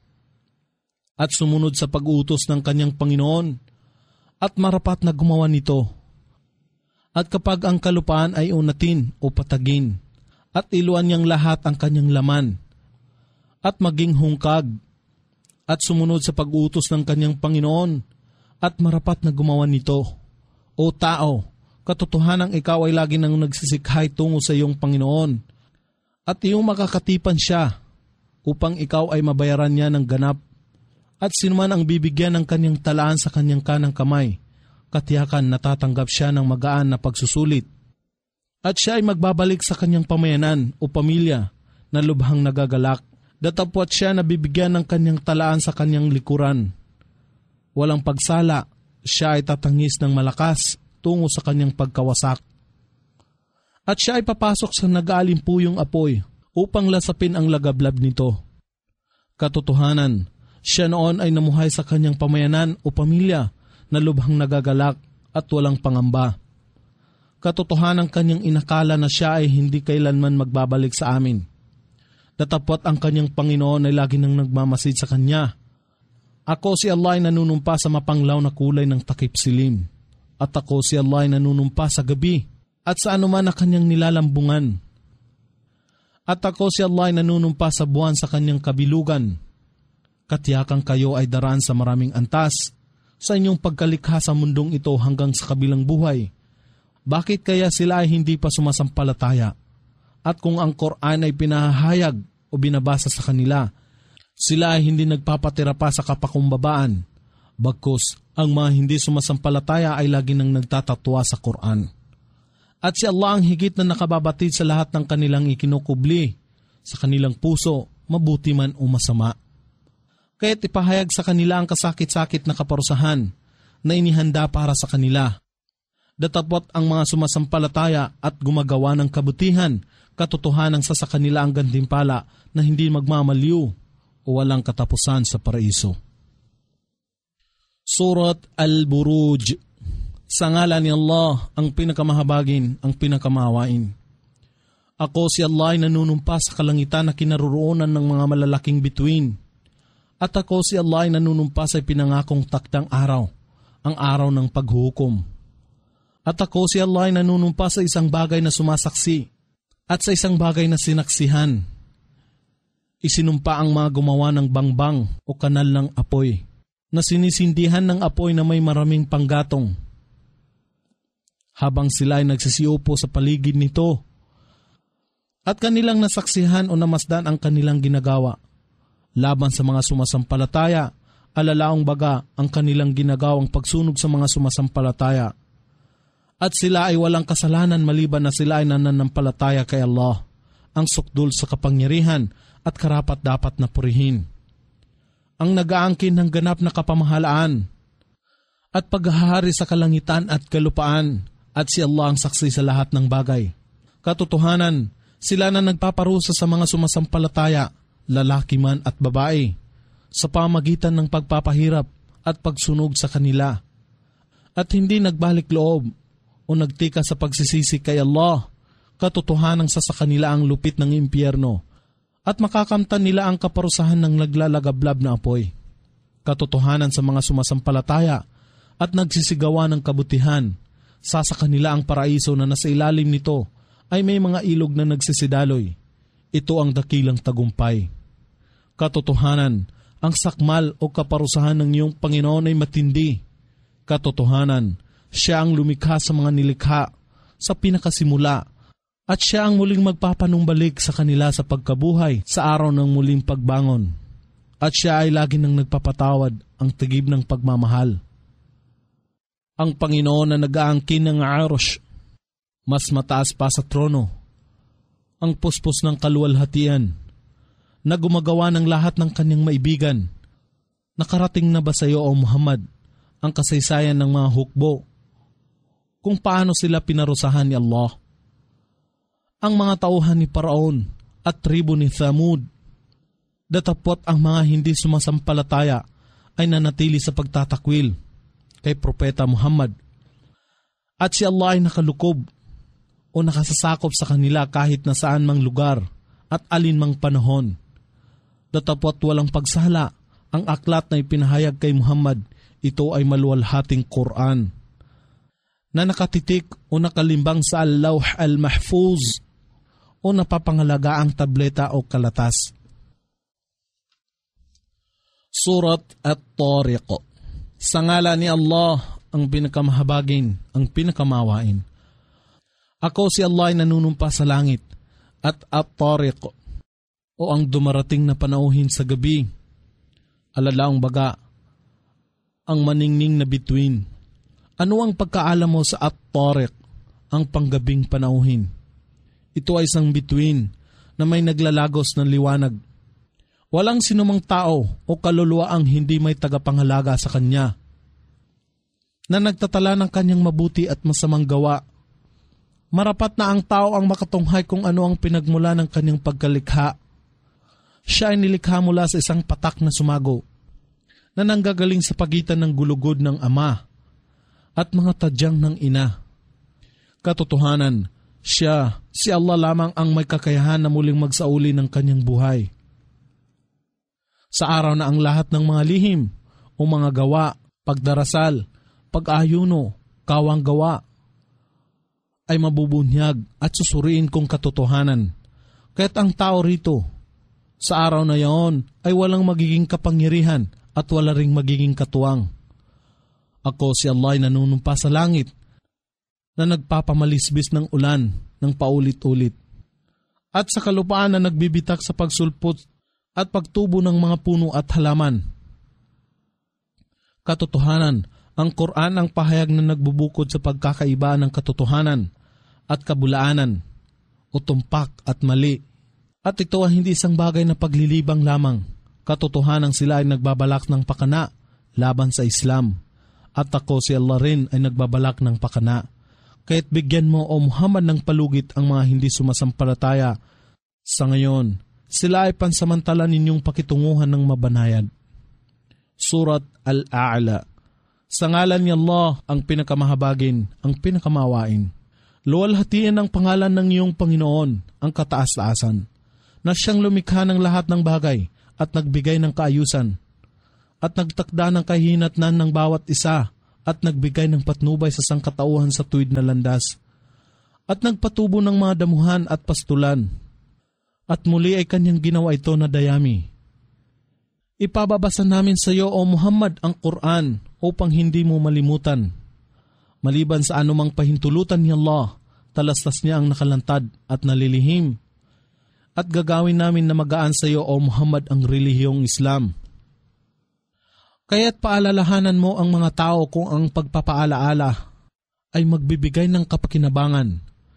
at sumunod sa pag-utos ng kanyang Panginoon at marapat na gumawa nito, at kapag ang kalupaan ay unatin o patagin at iluan niyang lahat ang kanyang laman at maging hungkag at sumunod sa pag-utos ng kanyang Panginoon at marapat na gumawa nito, o tao, katotohanang ikaw ay lagi nang nagsisikhay tungo sa iyong Panginoon at iyong makakatipan siya upang ikaw ay mabayaran niya ng ganap at sinuman ang bibigyan ng kanyang talaan sa kanyang kanang kamay, katiyakan natatanggap siya ng magaan na pagsusulit. At siya ay magbabalik sa kanyang pamayanan o pamilya na lubhang nagagalak, datapwat siya na bibigyan ng kanyang talaan sa kanyang likuran. Walang pagsala, siya ay tatangis ng malakas tungo sa kanyang pagkawasak. At siya ay papasok sa nag-aalimpuyong apoy upang lasapin ang lagablab nito. Katotohanan, siya noon ay namuhay sa kanyang pamayanan o pamilya na lubhang nagagalak at walang pangamba. Katotohanan kanyang inakala na siya ay hindi kailanman magbabalik sa amin. Datapwat ang kanyang Panginoon ay lagi nang nagmamasid sa kanya. Ako si Allah ay nanunumpa sa mapanglaw na kulay ng takip silim. At ako si Allah ay nanunumpa sa gabi at sa anuman na kanyang nilalambungan. At ako si Allah ay nanunumpa sa buwan sa kanyang kabilugan. Katiyakan kayo ay daraan sa maraming antas sa inyong pagkalikha sa mundong ito hanggang sa kabilang buhay. Bakit kaya sila ay hindi pa sumasampalataya? At kung ang Quran ay pinahahayag o binabasa sa kanila, sila ay hindi nagpapatira pa sa kapakumbabaan. Bagkus, ang mga hindi sumasampalataya ay lagi nang nagtatatwa sa Quran. At si Allah ang higit na nakababatid sa lahat ng kanilang ikinukubli, sa kanilang puso, mabuti man o masama. Kaya't ipahayag sa kanila ang kasakit-sakit na kaparusahan na inihanda para sa kanila. Datapot ang mga sumasampalataya at gumagawa ng kabutihan, katotohanan sa sa kanila ang gantimpala na hindi magmamaliw o walang katapusan sa paraiso. Surat Al-Buruj. Sa ngalan ni Allah, ang pinakamahabagin, ang pinakamawain. Ako si Allah ay nanunumpa sa kalangitan na kinaroroonan ng mga malalaking bituin. At ako si Allah ay nanunumpa sa pinangakong takdang araw, ang araw ng paghuhukom. At ako si Allah ay nanunumpa sa isang bagay na sumasaksi at sa isang bagay na sinaksihan. Isinumpa ang mga gumawa ng bangbang o kanal ng apoy na sinisindihan ng apoy na may maraming panggatong. Habang sila ay nagsisiupo sa paligid nito at kanilang nasaksihan o namasdan ang kanilang ginagawa. Laban sa mga sumasampalataya, alalaong baga ang kanilang ginagawang pagsunog sa mga sumasampalataya. At sila ay walang kasalanan maliban na sila ay nananampalataya kay Allah ang sukdul sa kapangyarihan at karapat-dapat na purihin. Ang nag-aangkin ng ganap na kapamahalaan at paghahari sa kalangitan at kalupaan, at si Allah ang saksi sa lahat ng bagay. Katotohanan, sila na nagpaparusa sa mga sumasampalataya, lalaki man at babae, sa pamagitan ng pagpapahirap at pagsunog sa kanila, at hindi nagbalik loob o nagtika sa pagsisisi kay Allah. Katotohanan sa sa kanila ang lupit ng impyerno, at makakamtan nila ang kaparusahan ng naglalagablab na apoy. Katotohanan sa mga sumasampalataya at nagsisigawa ng kabutihan, sa sa kanila ang paraiso na nasa ilalim nito ay may mga ilog na nagsisidaloy. Ito ang dakilang tagumpay. Katotohanan, ang sakmal o kaparusahan ng iyong Panginoon ay matindi. Katotohanan, siya ang lumikha sa mga nilikha sa pinakasimula, at siya ang muling magpapanumbalik sa kanila sa pagkabuhay sa araw ng muling pagbangon. At siya ay lagi nang nagpapatawad, ang tigib ng pagmamahal. Ang Panginoon na nag-aangkin ng arush, mas mataas pa sa trono, ang puspos ng kaluwalhatian, na gumagawa ng lahat ng kanyang maibigan. Nakarating na ba sa iyo, O Muhammad, ang kasaysayan ng mga hukbo, kung paano sila pinarusahan ni Allah? Ang mga tauhan ni Paraon at tribo ni Thamud, datapot ang mga hindi sumasampalataya ay nanatili sa pagtatakwil kay Propeta Muhammad, at si Allah ay nakalukob o nakasasakop sa kanila kahit na saan mang lugar at alin mang panahon. Datapot walang pagsala ang aklat na ipinahayag kay Muhammad. Ito ay maluwalhating Quran na nakatitik o nakalimbang sa Al-Lawh Al-Mahfuz o napapangalagaang tableta o kalatas. Surat At-Tariq. Sa ngala ni Allah, ang pinakamahabagin, ang pinakamawain. Ako si Allah ay nanunumpa sa langit, at At-Tariq, o ang dumarating na panauhin sa gabi, alalaong baga, ang maningning na bituin. Ano ang pagkaalam mo sa At-Tariq, ang panggabing panauhin? Ito ay isang bituin na may naglalagos ng liwanag. Walang sinumang tao o kaluluwa ang hindi may tagapangalaga sa kanya, na nagtatala ng kanyang mabuti at masamang gawa. Marapat na ang tao ang makatunghay kung ano ang pinagmula ng kanyang pagkalikha. Siya ay nilikha mula sa isang patak na sumago, na nanggagaling sa pagitan ng gulugod ng ama at mga tadyang ng ina. Katotohanan, siya, si Allah lamang ang may kakayahan na muling magsauli ng kanyang buhay. Sa araw na ang lahat ng mga lihim o mga gawa, pagdarasal, pag-ayuno, kawang gawa, ay mabubunyag at susuriin kong katotohanan. Kaya't ang tao rito, sa araw na yaon, ay walang magiging kapangyarihan at wala ring magiging katuwang. Ako si Allah ay nanunumpa sa langit, na nagpapamalisbis ng ulan ng paulit-ulit, at sa kalupaan na nagbibitak sa pagsulpot at pagtubo ng mga puno at halaman. Katotohanan, ang Quran ang pahayag na nagbubukod sa pagkakaiba ng katotohanan at kabulaanan, o tumpak at mali. At ito ay hindi isang bagay na paglilibang lamang. Katotohanan sila ay nagbabalak ng pakana laban sa Islam, at ako si Allah rin ay nagbabalak ng pakana. Kaya't bigyan mo, O Muhammad, ng palugit ang mga hindi sumasampalataya. Sa ngayon, sila ay pansamantala ninyong pakitunguhan ng mabanayad. Surat Al-A'la. Sa ngalan ni Allah, ang pinakamahabagin, ang pinakamawain. Luwalhatiin ang pangalan ng iyong Panginoon, ang kataas-taasan, na siyang lumikha ng lahat ng bagay at nagbigay ng kaayusan, at nagtakda ng kahinatnan ng bawat isa, at nagbigay ng patnubay sa sangkatauhan sa tuwid na landas, at nagpatubo ng mga damuhan at pastulan, at muli ay kanyang ginawa ito na dayami. Ipababasa namin sa iyo, O Muhammad, ang Quran upang hindi mo malimutan. Maliban sa anumang pahintulutan ni Allah, talastas niya ang nakalantad at nalilihim. At gagawin namin na magaan sa iyo, O Muhammad, ang relihiyong Islam. Kaya't paalalahanan mo ang mga tao kung ang pagpapaalaala ay magbibigay ng kapakinabangan.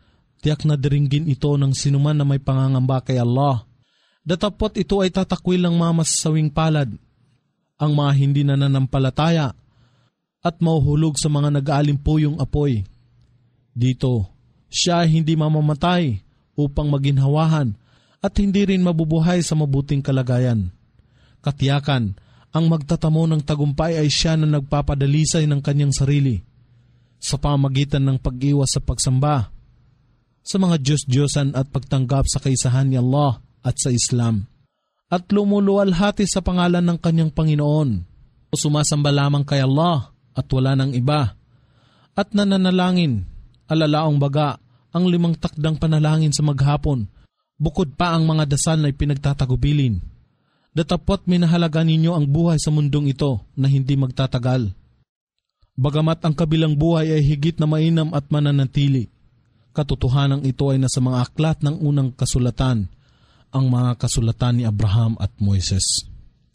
tiyak na diringgin ito ng sinuman na may pangangamba kay Allah. Datapot ito ay tatakwil ng mga masasawing palad, ang mga hindi nananampalataya, at mauhulog sa mga nag-aalimpuyong apoy. Dito, siya ay hindi mamamatay upang maginhawahan at hindi rin mabubuhay sa mabuting kalagayan. Katiyakan, ang magtatamo ng tagumpay ay siya na nagpapadalisay ng kanyang sarili sa pamagitan ng pag-iwas sa pagsamba sa mga Diyos-Diyosan at pagtanggap sa kaisahan ni Allah at sa Islam, at lumuluwalhati sa pangalan ng kanyang Panginoon o sumasamba lamang kay Allah at wala ng iba, at nananalangin, alalaong baga, ang limang takdang panalangin sa maghapon, bukod pa ang mga dasal na ipinagtatagubilin. Datapot minahalaga ninyo ang buhay sa mundong ito na hindi magtatagal. Bagamat ang kabilang buhay ay higit na mainam at mananatili, katotohanan ito ay nasa mga aklat ng unang kasulatan, ang mga kasulatan ni Abraham at Moises.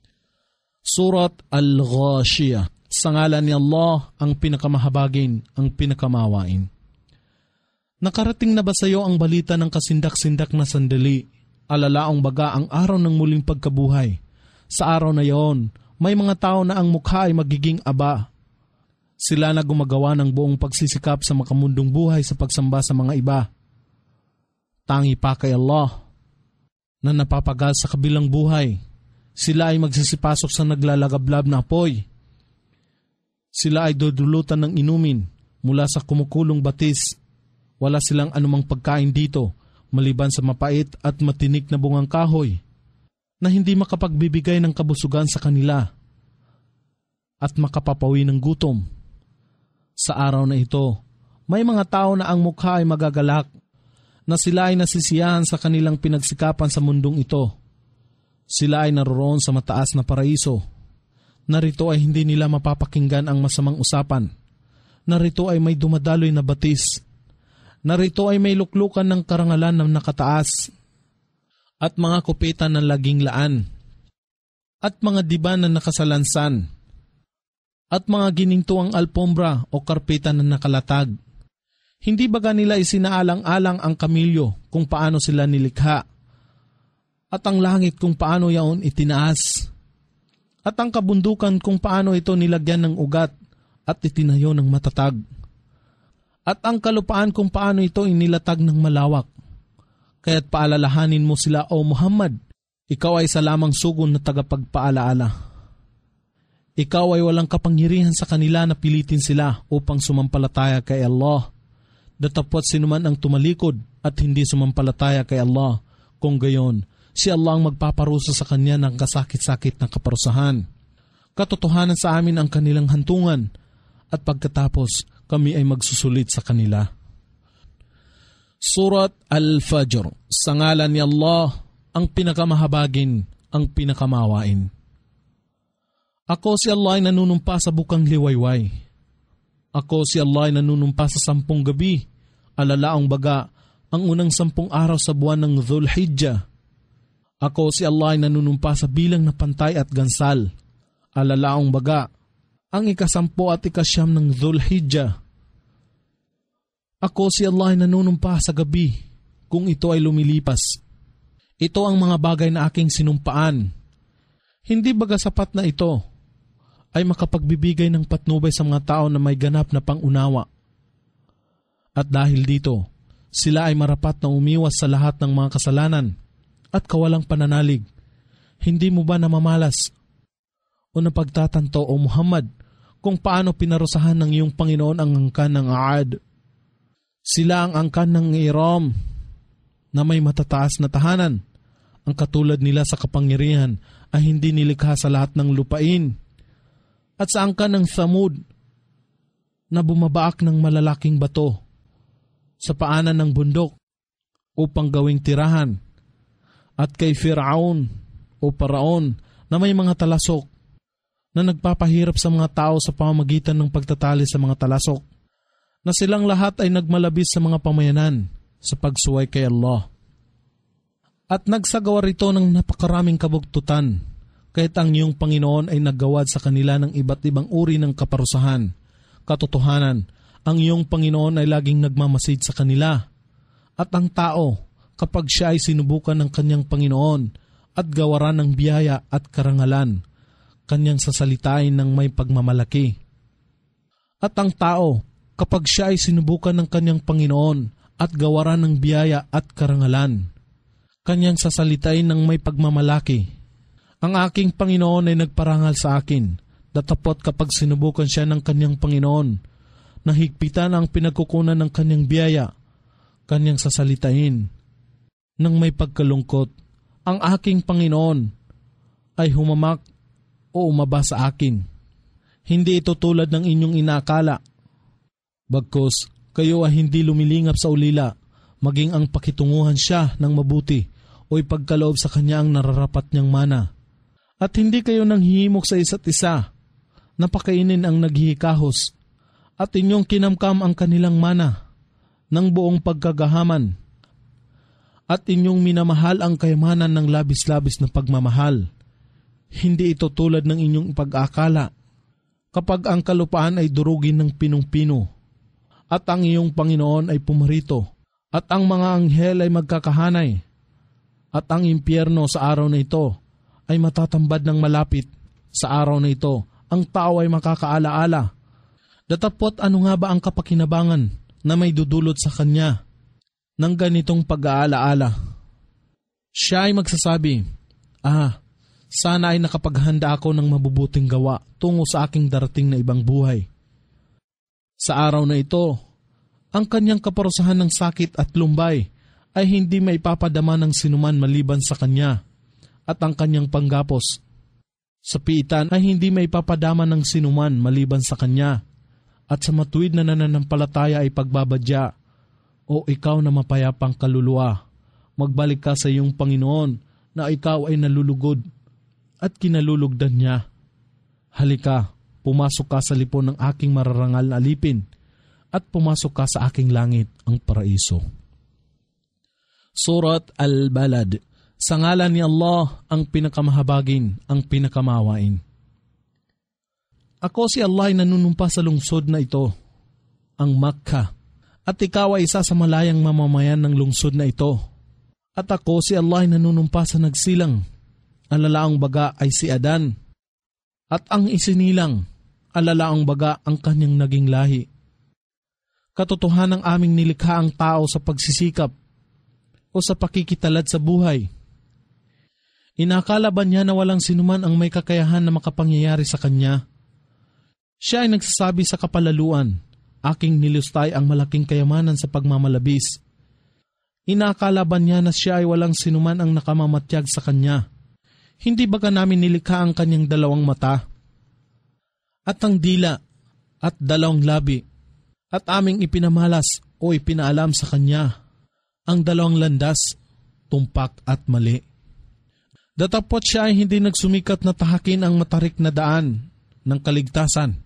Surat Al-Ghashiyah. Sa ngalan ni Allah, ang pinakamahabagin, ang pinakamawain. Nakarating na ba sa iyo ang balita ng kasindak-sindak na sandali, alalaong baga ang araw ng muling pagkabuhay? Sa araw na iyon, may mga tao na ang mukha ay magiging aba. Sila na gumagawa ng buong pagsisikap sa makamundong buhay sa pagsamba sa mga iba. Tangi pa kay Allah na napapagal sa kabilang buhay. Sila ay magsisipasok sa naglalagablab na apoy. Sila ay dudulutan ng inumin mula sa kumukulong batis. Wala silang anumang pagkain dito maliban sa mapait at matinik na bungang kahoy na hindi makapagbibigay ng kabusugan sa kanila at makapapawi ng gutom. Sa araw na ito, may mga tao na ang mukha ay magagalak, na sila ay nasisiyahan sa kanilang pinagsikapan sa mundong ito. Sila ay naroroon sa mataas na paraiso. Narito ay hindi nila mapapakinggan ang masamang usapan. Narito ay may dumadaloy na batis. Narito ay may luklukan ng karangalan ng nakataas at mga kupitan ng laging laan at mga diban na nakasalansan at mga ginintuang alpombra o karpetan na nakalatag. Hindi baga nila isinaalang-alang ang kamilyo kung paano sila nilikha at ang langit kung paano yaon itinaas at ang kabundukan kung paano ito nilagyan ng ugat at itinayo ng matatag at ang kalupaan kung paano ito inilatag ng malawak. Kaya't paalalahanin mo sila, O Muhammad, ikaw ay sa lamang sugon na tagapagpaalaala. Ikaw ay walang kapangyarihan sa kanila na pilitin sila upang sumampalataya kay Allah. Datapwat sinuman ang tumalikod at hindi sumampalataya kay Allah, kung gayon, si Allah ang magpaparusa sa kanya ng kasakit-sakit na kaparusahan. Katotohanan sa amin ang kanilang hantungan at pagkatapos kami ay magsusulit sa kanila. Surat Al-Fajr. Sa ngalan ni Allah, ang pinakamahabagin, ang pinakamawain. Ako si Allah ay nanunumpa sa bukang liwayway. Ako si Allah ay nanunumpa sa sampung gabi, alalaang baga, ang unang sampung araw sa buwan ng Dhul-Hijjah. Ako si Allah ay nanunumpa sa bilang na pantay at gansal, alalaang baga, ang ikasampo at ikasyam ng Dhul-Hijjah. Ako si Allah ay nanunumpa sa gabi, kung ito ay lumilipas. Ito ang mga bagay na aking sinumpaan. Hindi baga sapat na ito ay makapagbibigay ng patnubay sa mga tao na may ganap na pangunawa. At dahil dito, sila ay marapat na umiwas sa lahat ng mga kasalanan at kawalang pananalig. Hindi mo ba namamalas o napagtatanto, O Muhammad, kung paano pinarusahan ng iyong Panginoon ang angkan ng Aad? Sila ang angkan ng Iram na may matataas na tahanan. Ang katulad nila sa kapangyarihan ay hindi nilikha sa lahat ng lupain. At sa angkan ng Thamud na bumabaak ng malalaking bato sa paanan ng bundok upang gawing tirahan. At kay Firaun o Paraon na may mga talasok na nagpapahirap sa mga tao sa pamamagitan ng pagtatali sa mga talasok, na silang lahat ay nagmalabis sa mga pamayanan sa pagsuway kay Allah. At nagsagawa rito ng napakaraming kabugtutan, kahit ang iyong Panginoon ay naggawad sa kanila ng iba't ibang uri ng kaparusahan. Katotohanan, ang iyong Panginoon ay laging nagmamasid sa kanila At ang tao, kapag siya ay sinubukan ng kanyang Panginoon at gawaran ng biyaya at karangalan, kanyang sasalitain ng may pagmamalaki. At ang tao, kapag siya ay sinubukan ng kanyang Panginoon at gawaran ng biyaya at karangalan, kanyang sasalitain ng may pagmamalaki. Ang aking Panginoon ay nagparangal sa akin, datapot kapag sinubukan siya ng kanyang Panginoon, nahigpitan ang pinagkukunan ng kanyang biyaya, kanyang sasalitain ng may pagkalungkot. Ang aking Panginoon ay humamak o umaba sa akin. Hindi ito tulad ng inyong inakala. Bagkus, kayo ay hindi lumilingap sa ulila, maging ang pakitunguhan siya ng mabuti o ipagkaloob sa kanya ang nararapat niyang mana. At hindi kayo nanghihimok sa isa't isa, napakainin ang naghihikahos, at inyong kinamkam ang kanilang mana ng buong pagkagahaman, at inyong minamahal ang kayamanan ng labis-labis na pagmamahal. Hindi ito tulad ng inyong pag-akala. Kapag ang kalupaan ay durugin ng pinong-pino, at ang iyong Panginoon ay pumarito, at ang mga anghel ay magkakahanay, at ang impyerno sa araw na ito ay matatambad ng malapit. Sa araw na ito, ang tao ay makakaalaala. Datapot ano nga ba ang kapakinabangan na may dudulot sa kanya ng ganitong pag-aalaala? Siya ay magsasabi, Ah, sana ay nakapaghanda ako ng mabubuting gawa tungo sa aking darating na ibang buhay. Sa araw na ito, ang kanyang kaparusahan ng sakit at lumbay ay hindi maipapadama ng sinuman maliban sa kanya, at ang kanyang panggapos sa piitan ay hindi maipapadama ng sinuman maliban sa kanya, at sa matuwid na nananampalataya ay pagbabadya. O ikaw na mapayapang kaluluwa, magbalik ka sa iyong Panginoon na ikaw ay nalulugod at kinalulugdan niya. Halika, pumasok ka sa lipon ng aking mararangal na alipin at pumasok ka sa aking langit, ang paraiso. Surat Al-Balad. Sa ngalan ni Allah, ang pinakamahabagin, ang pinakamawain. Ako si Allah ay nanunumpa sa lungsod na ito, ang Makkah, at ikaw ay isa sa malayang mamamayan ng lungsod na ito. At ako si Allah ay nanunumpa sa nagsilang, ang lalaang baga ay si Adan, at ang isinilang, ang lalaang baga ang kanyang naging lahi. Katotohanang aming nilikha ang tao sa pagsisikap o sa pakikitalad sa buhay. Inakala ba niya na walang sinuman ang may kakayahan na makapangyayari sa kanya? Siya ay nagsasabi sa kapalaluan, aking nilustay ang malaking kayamanan sa pagmamalabis. Inakala ba niya na siya ay walang sinuman ang nakamamatyag sa kanya? Hindi ba ka namin nilikha ang kanyang dalawang mata? At ang dila at dalawang labi, at aming ipinamalas o ipinaalam sa kanya ang dalawang landas, tumpak at mali. Datapot siya ay hindi nagsumikat na tahakin ang matarik na daan ng kaligtasan.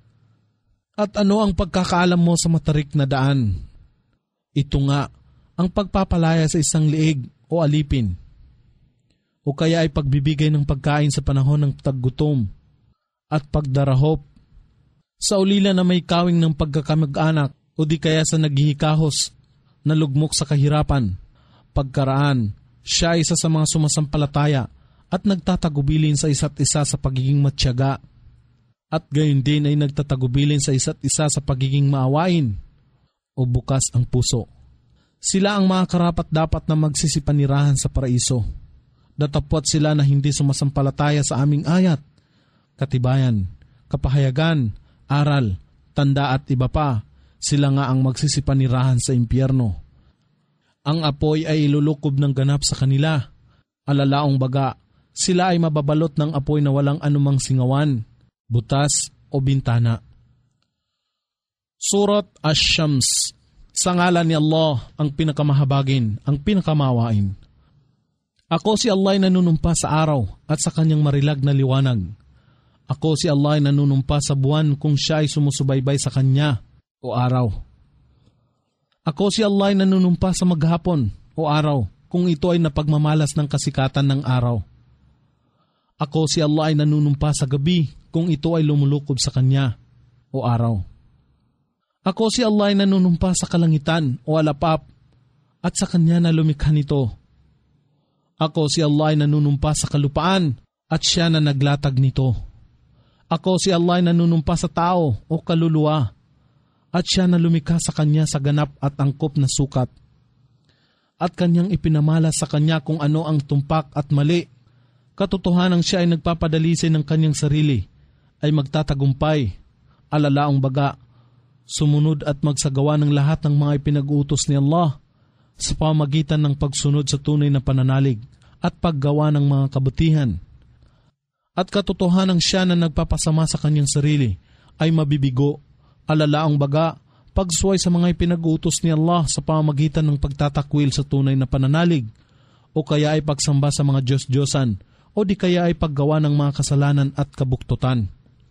At ano ang pagkakaalam mo sa matarik na daan? Ito nga, ang pagpapalaya sa isang liig o alipin, o kaya ay pagbibigay ng pagkain sa panahon ng taggutom at pagdarahop, sa ulila na may kawing ng pagkakamag-anak o di kaya sa naghihikahos na lugmok sa kahirapan. Pagkaraan, siya ay isa sa mga sumasampalataya at nagtatagubilin sa isa't isa sa pagiging matyaga, at gayon din ay nagtatagubilin sa isa't isa sa pagiging maawain o bukas ang puso. Sila ang mga karapat dapat na magsisipanirahan sa paraiso. Datapot sila na hindi sumasampalataya sa aming ayat, katibayan, kapahayagan, aral, tanda at iba pa, sila nga ang magsisipanirahan sa impyerno. Ang apoy ay ilulukob ng ganap sa kanila. Alalaong baga, sila ay mababalot ng apoy na walang anumang singawan, butas o bintana. Surat Ash-Shams. Sa ngalan ni Allah, ang pinakamahabagin, ang pinakamawain. Ako si Allah ay nanunumpa sa araw at sa kanyang marilag na liwanag. Ako si Allah ay nanunumpa sa buwan kung siya ay sumusubaybay sa kanya o araw. Ako si Allah ay nanunumpa sa maghapon o araw kung ito ay napagmamalas ng kasikatan ng araw. Ako si Allah ay nanunumpa sa gabi kung ito ay lumulukob sa kanya o araw. Ako si Allah ay nanunumpa sa kalangitan o alapap at sa Kanya na lumikha nito. Ako si Allah ay nanunumpa sa kalupaan at Siya na naglatag nito. Ako si Allah ay nanunumpa sa tao o kaluluwa at Siya na lumikha sa Kanya sa ganap at angkop na sukat. At Kanyang ipinamala sa Kanya kung ano ang tumpak at mali. Katotohanang Siya ay nagpapadalisay ng Kanyang sarili, ay magtatagumpay, alalaong baga, sumunod at magsagawa ng lahat ng mga ipinag-utos ni Allah sa pamagitan ng pagsunod sa tunay na pananalig at paggawa ng mga kabutihan. At katotohanang Siya na nagpapasama sa Kanyang sarili ay mabibigo, alalaong baga, pagsuway sa mga ipinag-utos ni Allah sa pamagitan ng pagtatakwil sa tunay na pananalig o kaya ay pagsamba sa mga Diyos-Diyosan o di kaya ay paggawa ng mga kasalanan at kabuktutan.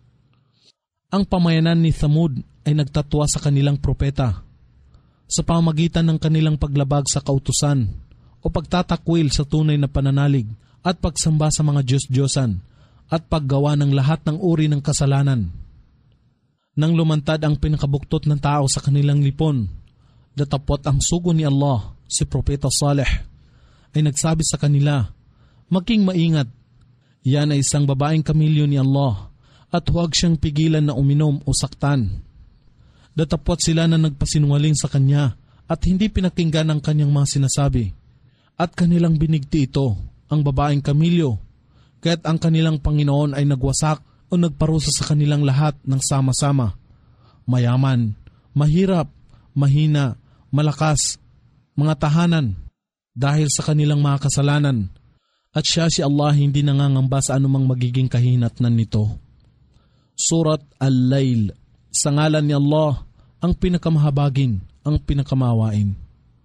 Ang pamayanan ni Thamud ay nagtatwa sa kanilang propeta sa pamagitan ng kanilang paglabag sa kautusan o pagtatakwil sa tunay na pananalig at pagsamba sa mga Diyos-Diyosan at paggawa ng lahat ng uri ng kasalanan. Nang lumantad ang pinakabuktot ng tao sa kanilang lipon, datapot ang sugo ni Allah, si Propeta Saleh, ay nagsabi sa kanila, maging maingat, yan ay isang babaeng kamilyo ni Allah at huwag siyang pigilan na uminom o saktan. Datapot sila na nagpasinungaling sa kanya at hindi pinakinggan ang kanyang mga sinasabi. At kanilang binigti ito, ang babaeng kamilyo, kaya't ang kanilang Panginoon ay nagwasak o nagparusa sa kanilang lahat ng sama-sama. Mayaman, mahirap, mahina, malakas, mga tahanan, dahil sa kanilang mga kasalanan. At Siya si Allah hindi nangangamba sa anumang magiging kahinatnan nito. Surat Al-Layl. Sa ngalan ni Allah, ang pinakamahabagin, ang pinakamawain.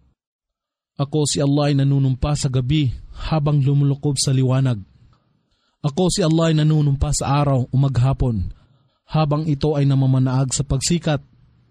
Ako si Allah ay nanunumpa sa gabi habang lumulukob sa liwanag. Ako si Allah ay nanunumpa sa araw o maghapon habang ito ay namamanaag sa pagsikat.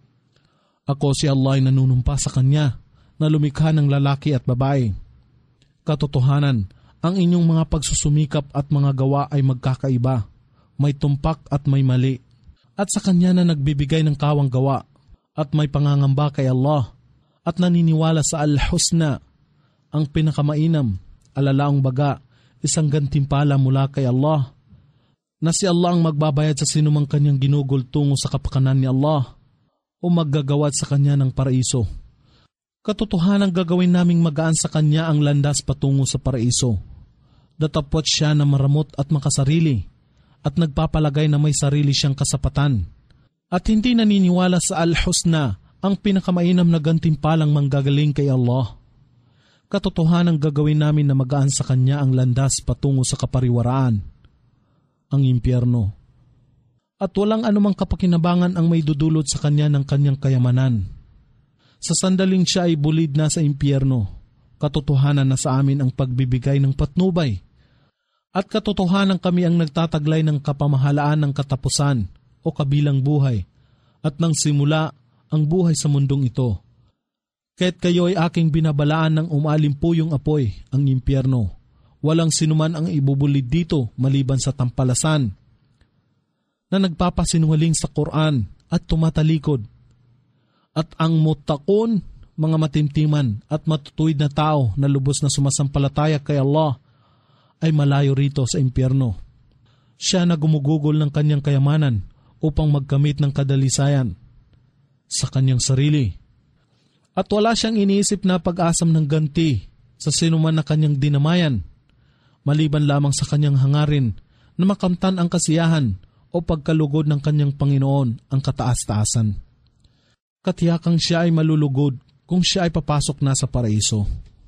Ako si Allah ay nanunumpa sa Kanya na lumikha ng lalaki at babae. Katotohanan, ang inyong mga pagsusumikap at mga gawa ay magkakaiba, may tumpak at may mali. At sa Kanya na nagbibigay ng kawang gawa at may pangangamba kay Allah at naniniwala sa Al-Husna, ang pinakamainam, alalaong baga, isang gantimpala mula kay Allah, na si Allah ang magbabayad sa sinumang Kanyang ginugol tungo sa kapakanan ni Allah o maggagawad sa Kanya ng paraiso. Katotohanan gagawin naming magaan sa Kanya ang landas patungo sa paraiso. Datapot Siya na maramot at makasarili at nagpapalagay na may sarili siyang kasapatan at hindi naniniwala sa Al-Husna, ang pinakamainam na gantimpalang manggagaling kay Allah. Katotohanan gagawin namin na magaan sa Kanya ang landas patungo sa kapariwaraan, ang impyerno. At walang anumang kapakinabangan ang may dudulot sa Kanya ng Kanyang kayamanan. Sa sandaling Siya ay bulid na sa impyerno, katotohanan na sa amin ang pagbibigay ng patnubay. At katotohanan kami ang nagtataglay ng kapamahalaan ng katapusan o kabilang buhay at nang simula ang buhay sa mundong ito. Kaya't kayo ay aking binabalaan ng umalimpuyong apoy, ang impyerno. Walang sinuman ang ibubulid dito maliban sa tampalasan na nagpapasinungaling sa Quran at tumatalikod. At ang muttaqun, mga matimtiman at matutuwid na tao na lubos na sumasampalataya kay Allah, ay malayo rito sa impyerno. Siya na gumugugol ng kanyang kayamanan upang magkamit ng kadalisayan sa kanyang sarili. At wala siyang iniisip na pag-asam ng ganti sa sinuman na kanyang dinamayan, maliban lamang sa kanyang hangarin na makamtan ang kasiyahan o pagkalugod ng kanyang Panginoon ang kataas-taasan. Katiyakang siya ay malulugod kung siya ay papasok na sa paraiso.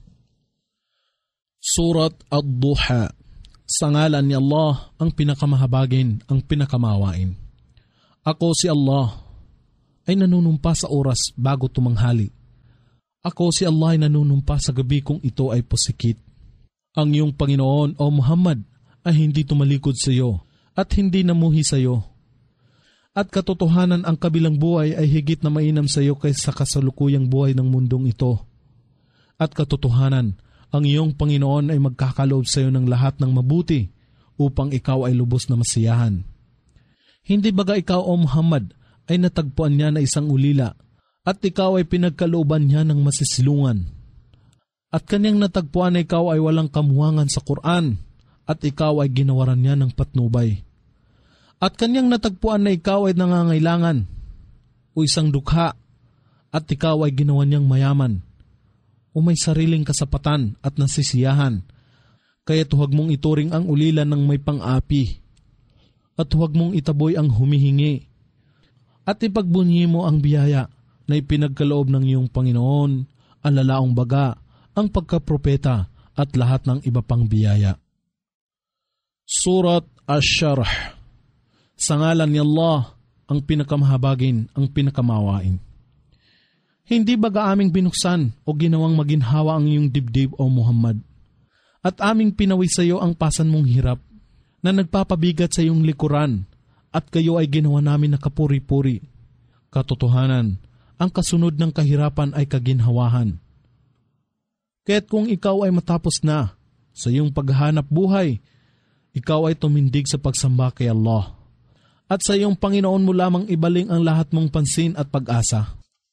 Surat Ad-Duha. Sa ngalan ni Allah, ang pinakamahabagin, ang pinakamawain. Ako si Allah ay nanunumpa sa oras bago tumanghali. Ako si Allah ay nanunumpa sa gabi kung ito ay pusikit. Ang iyong Panginoon o Muhammad ay hindi tumalikod sa iyo at hindi namuhi sa iyo. At katotohanan ang kabilang buhay ay higit na mainam sa iyo kaysa kasalukuyang buhay ng mundong ito. At katotohanan, ang iyong Panginoon ay magkakaloob sa iyo ng lahat ng mabuti upang ikaw ay lubos na masiyahan. Hindi baga ikaw o Muhammad ay natagpuan niya na isang ulila at ikaw ay pinagkalooban niya ng masisilungan. At kanyang natagpuan na ikaw ay walang kamuhangan sa Quran at ikaw ay ginawaran niya ng patnubay. At kanyang natagpuan na ikaw ay nangangailangan o isang dukha at ikaw ay ginawa niyang mayaman o may sariling kasapatan at nasisiyahan. Kaya huwag mong ituring ang ulilan ng may pang-api at huwag mong itaboy ang humihingi at ipagbunyi mo ang biyaya na ipinagkaloob ng iyong Panginoon, ang lalaong baga, ang pagkapropeta at lahat ng iba pang biyaya. Surat Ash-Sharh. Sa ngalan ni Allah, ang pinakamahabagin, ang pinakamawain. Hindi baga aming binuksan o ginawang maginhawa ang iyong dibdib o Muhammad? At aming pinawi sa iyo ang pasan mong hirap na nagpapabigat sa iyong likuran at kayo ay ginawa namin na kapuri-puri. Katotohanan, ang kasunod ng kahirapan ay kaginhawahan. Kaya't kung ikaw ay matapos na sa iyong paghahanap buhay, ikaw ay tumindig sa pagsamba kay Allah. At sa iyong Panginoon mo lamang ibaling ang lahat mong pansin at pag-asa.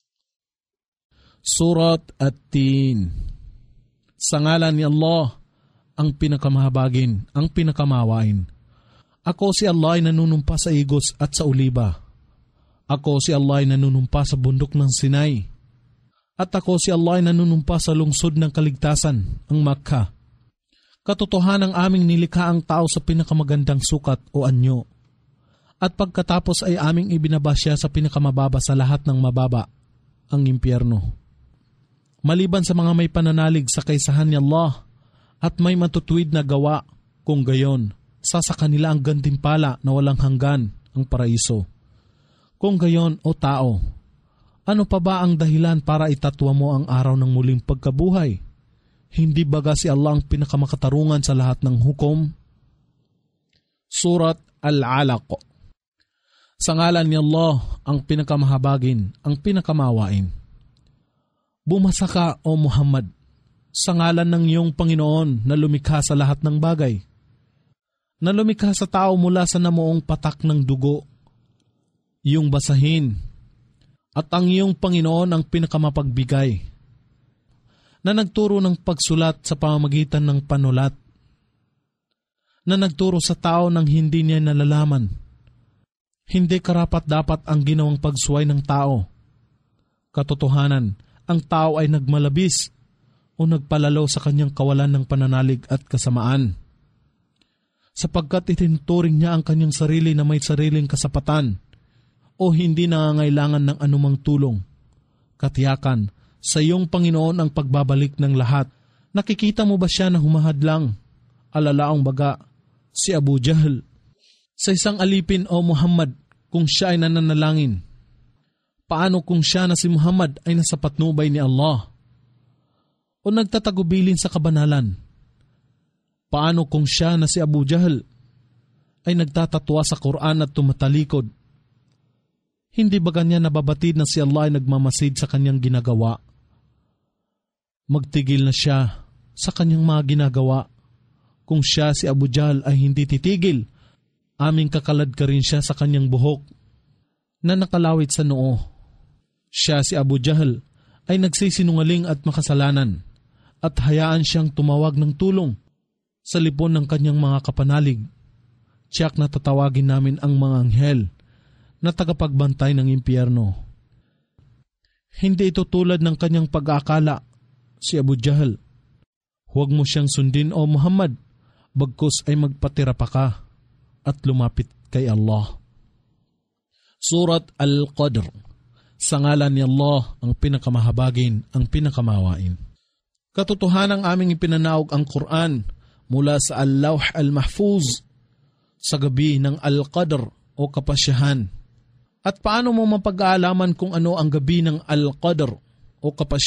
Surat At-Tin. Sa ngalan ni Allah, ang pinakamahabagin, ang pinakamawain. Ako si Allah ay nanunumpa sa igos at sa uliba. Ako si Allah ay nanunumpa sa bundok ng Sinai. At ako si Allah ay nanunumpa sa lungsod ng kaligtasan, ang Makkah. Katotohanan ang aming nilikha ang tao sa pinakamagandang sukat o anyo. At pagkatapos ay aming ibinaba siya sa pinakamababa sa lahat ng mababa, ang impyerno. Maliban sa mga may pananalig sa kaysahan ni Allah at may matutuwid na gawa, kung gayon, sa sa kanila ang gantimpala na walang hanggan, ang paraiso. Kung gayon, o tao, ano pa ba ang dahilan para itatwa mo ang araw ng muling pagkabuhay? Hindi baga si Allah ang pinakamakatarungan sa lahat ng hukom? Surat Al-Alaq. Sa ngalan ni Allah, ang pinakamahabagin, ang pinakamawain. Bumasa ka, O Muhammad, sa ngalan ng iyong Panginoon na lumikha sa lahat ng bagay, na lumikha sa tao mula sa namuong patak ng dugo, iyong basahin, at ang iyong Panginoon ang pinakamapagbigay, na nagturo ng pagsulat sa pamamagitan ng panulat, na nagturo sa tao ng hindi niya nalalaman. Hindi karapat-dapat ang ginawang pagsuway ng tao. Katotohanan, ang tao ay nagmalabis o nagpalalo sa kanyang kawalan ng pananalig at kasamaan. Sapagkat itinuturing niya ang kanyang sarili na may sariling kasapatan o hindi nangangailangan ng anumang tulong. Katiyakan, sa iyong Panginoon ang pagbabalik ng lahat. Nakikita mo ba siya na humahadlang? Alalaong baga, si Abu Jahl. Sa isang alipin o Muhammad, kung siya ay nananalangin. Paano kung siya na si Muhammad ay nasa patnubay ni Allah? O nagtatagubilin sa kabanalan? Paano kung siya na si Abu Jahl ay nagtatatwa sa Quran at tumatalikod? Hindi ba ganyan nababatid na si Allah ay nagmamasid sa kanyang ginagawa? Magtigil na siya sa kanyang mga ginagawa. Kung siya si Abu Jahl ay hindi titigil, aming kakalad ka rin siya sa kanyang buhok na nakalawit sa noo. Siya si Abu Jahl ay nagsisinungaling at makasalanan at hayaan siyang tumawag ng tulong sa lipon ng kanyang mga kapanalig. Tiyak na tatawagin namin ang mga anghel na tagapagbantay ng impyerno. Hindi ito tulad ng kanyang pag-aakala, si Abu Jahl. Huwag mo siyang sundin, O Muhammad, bagkus ay magpatira pa ka at lumapit kay Allah. Surat Al-Qadr. Sa ngalan ni Allah, ang pinakamahabagin, ang pinakamawain. Katotohanan ang aming ipinanaog ang Quran mula sa Al-Lawh Al-Mahfuz sa gabi ng Al-Qadr o kapasyahan. At paano mo mapag-aalaman kung ano ang gabi ng Al-Qadr o kapasyahan?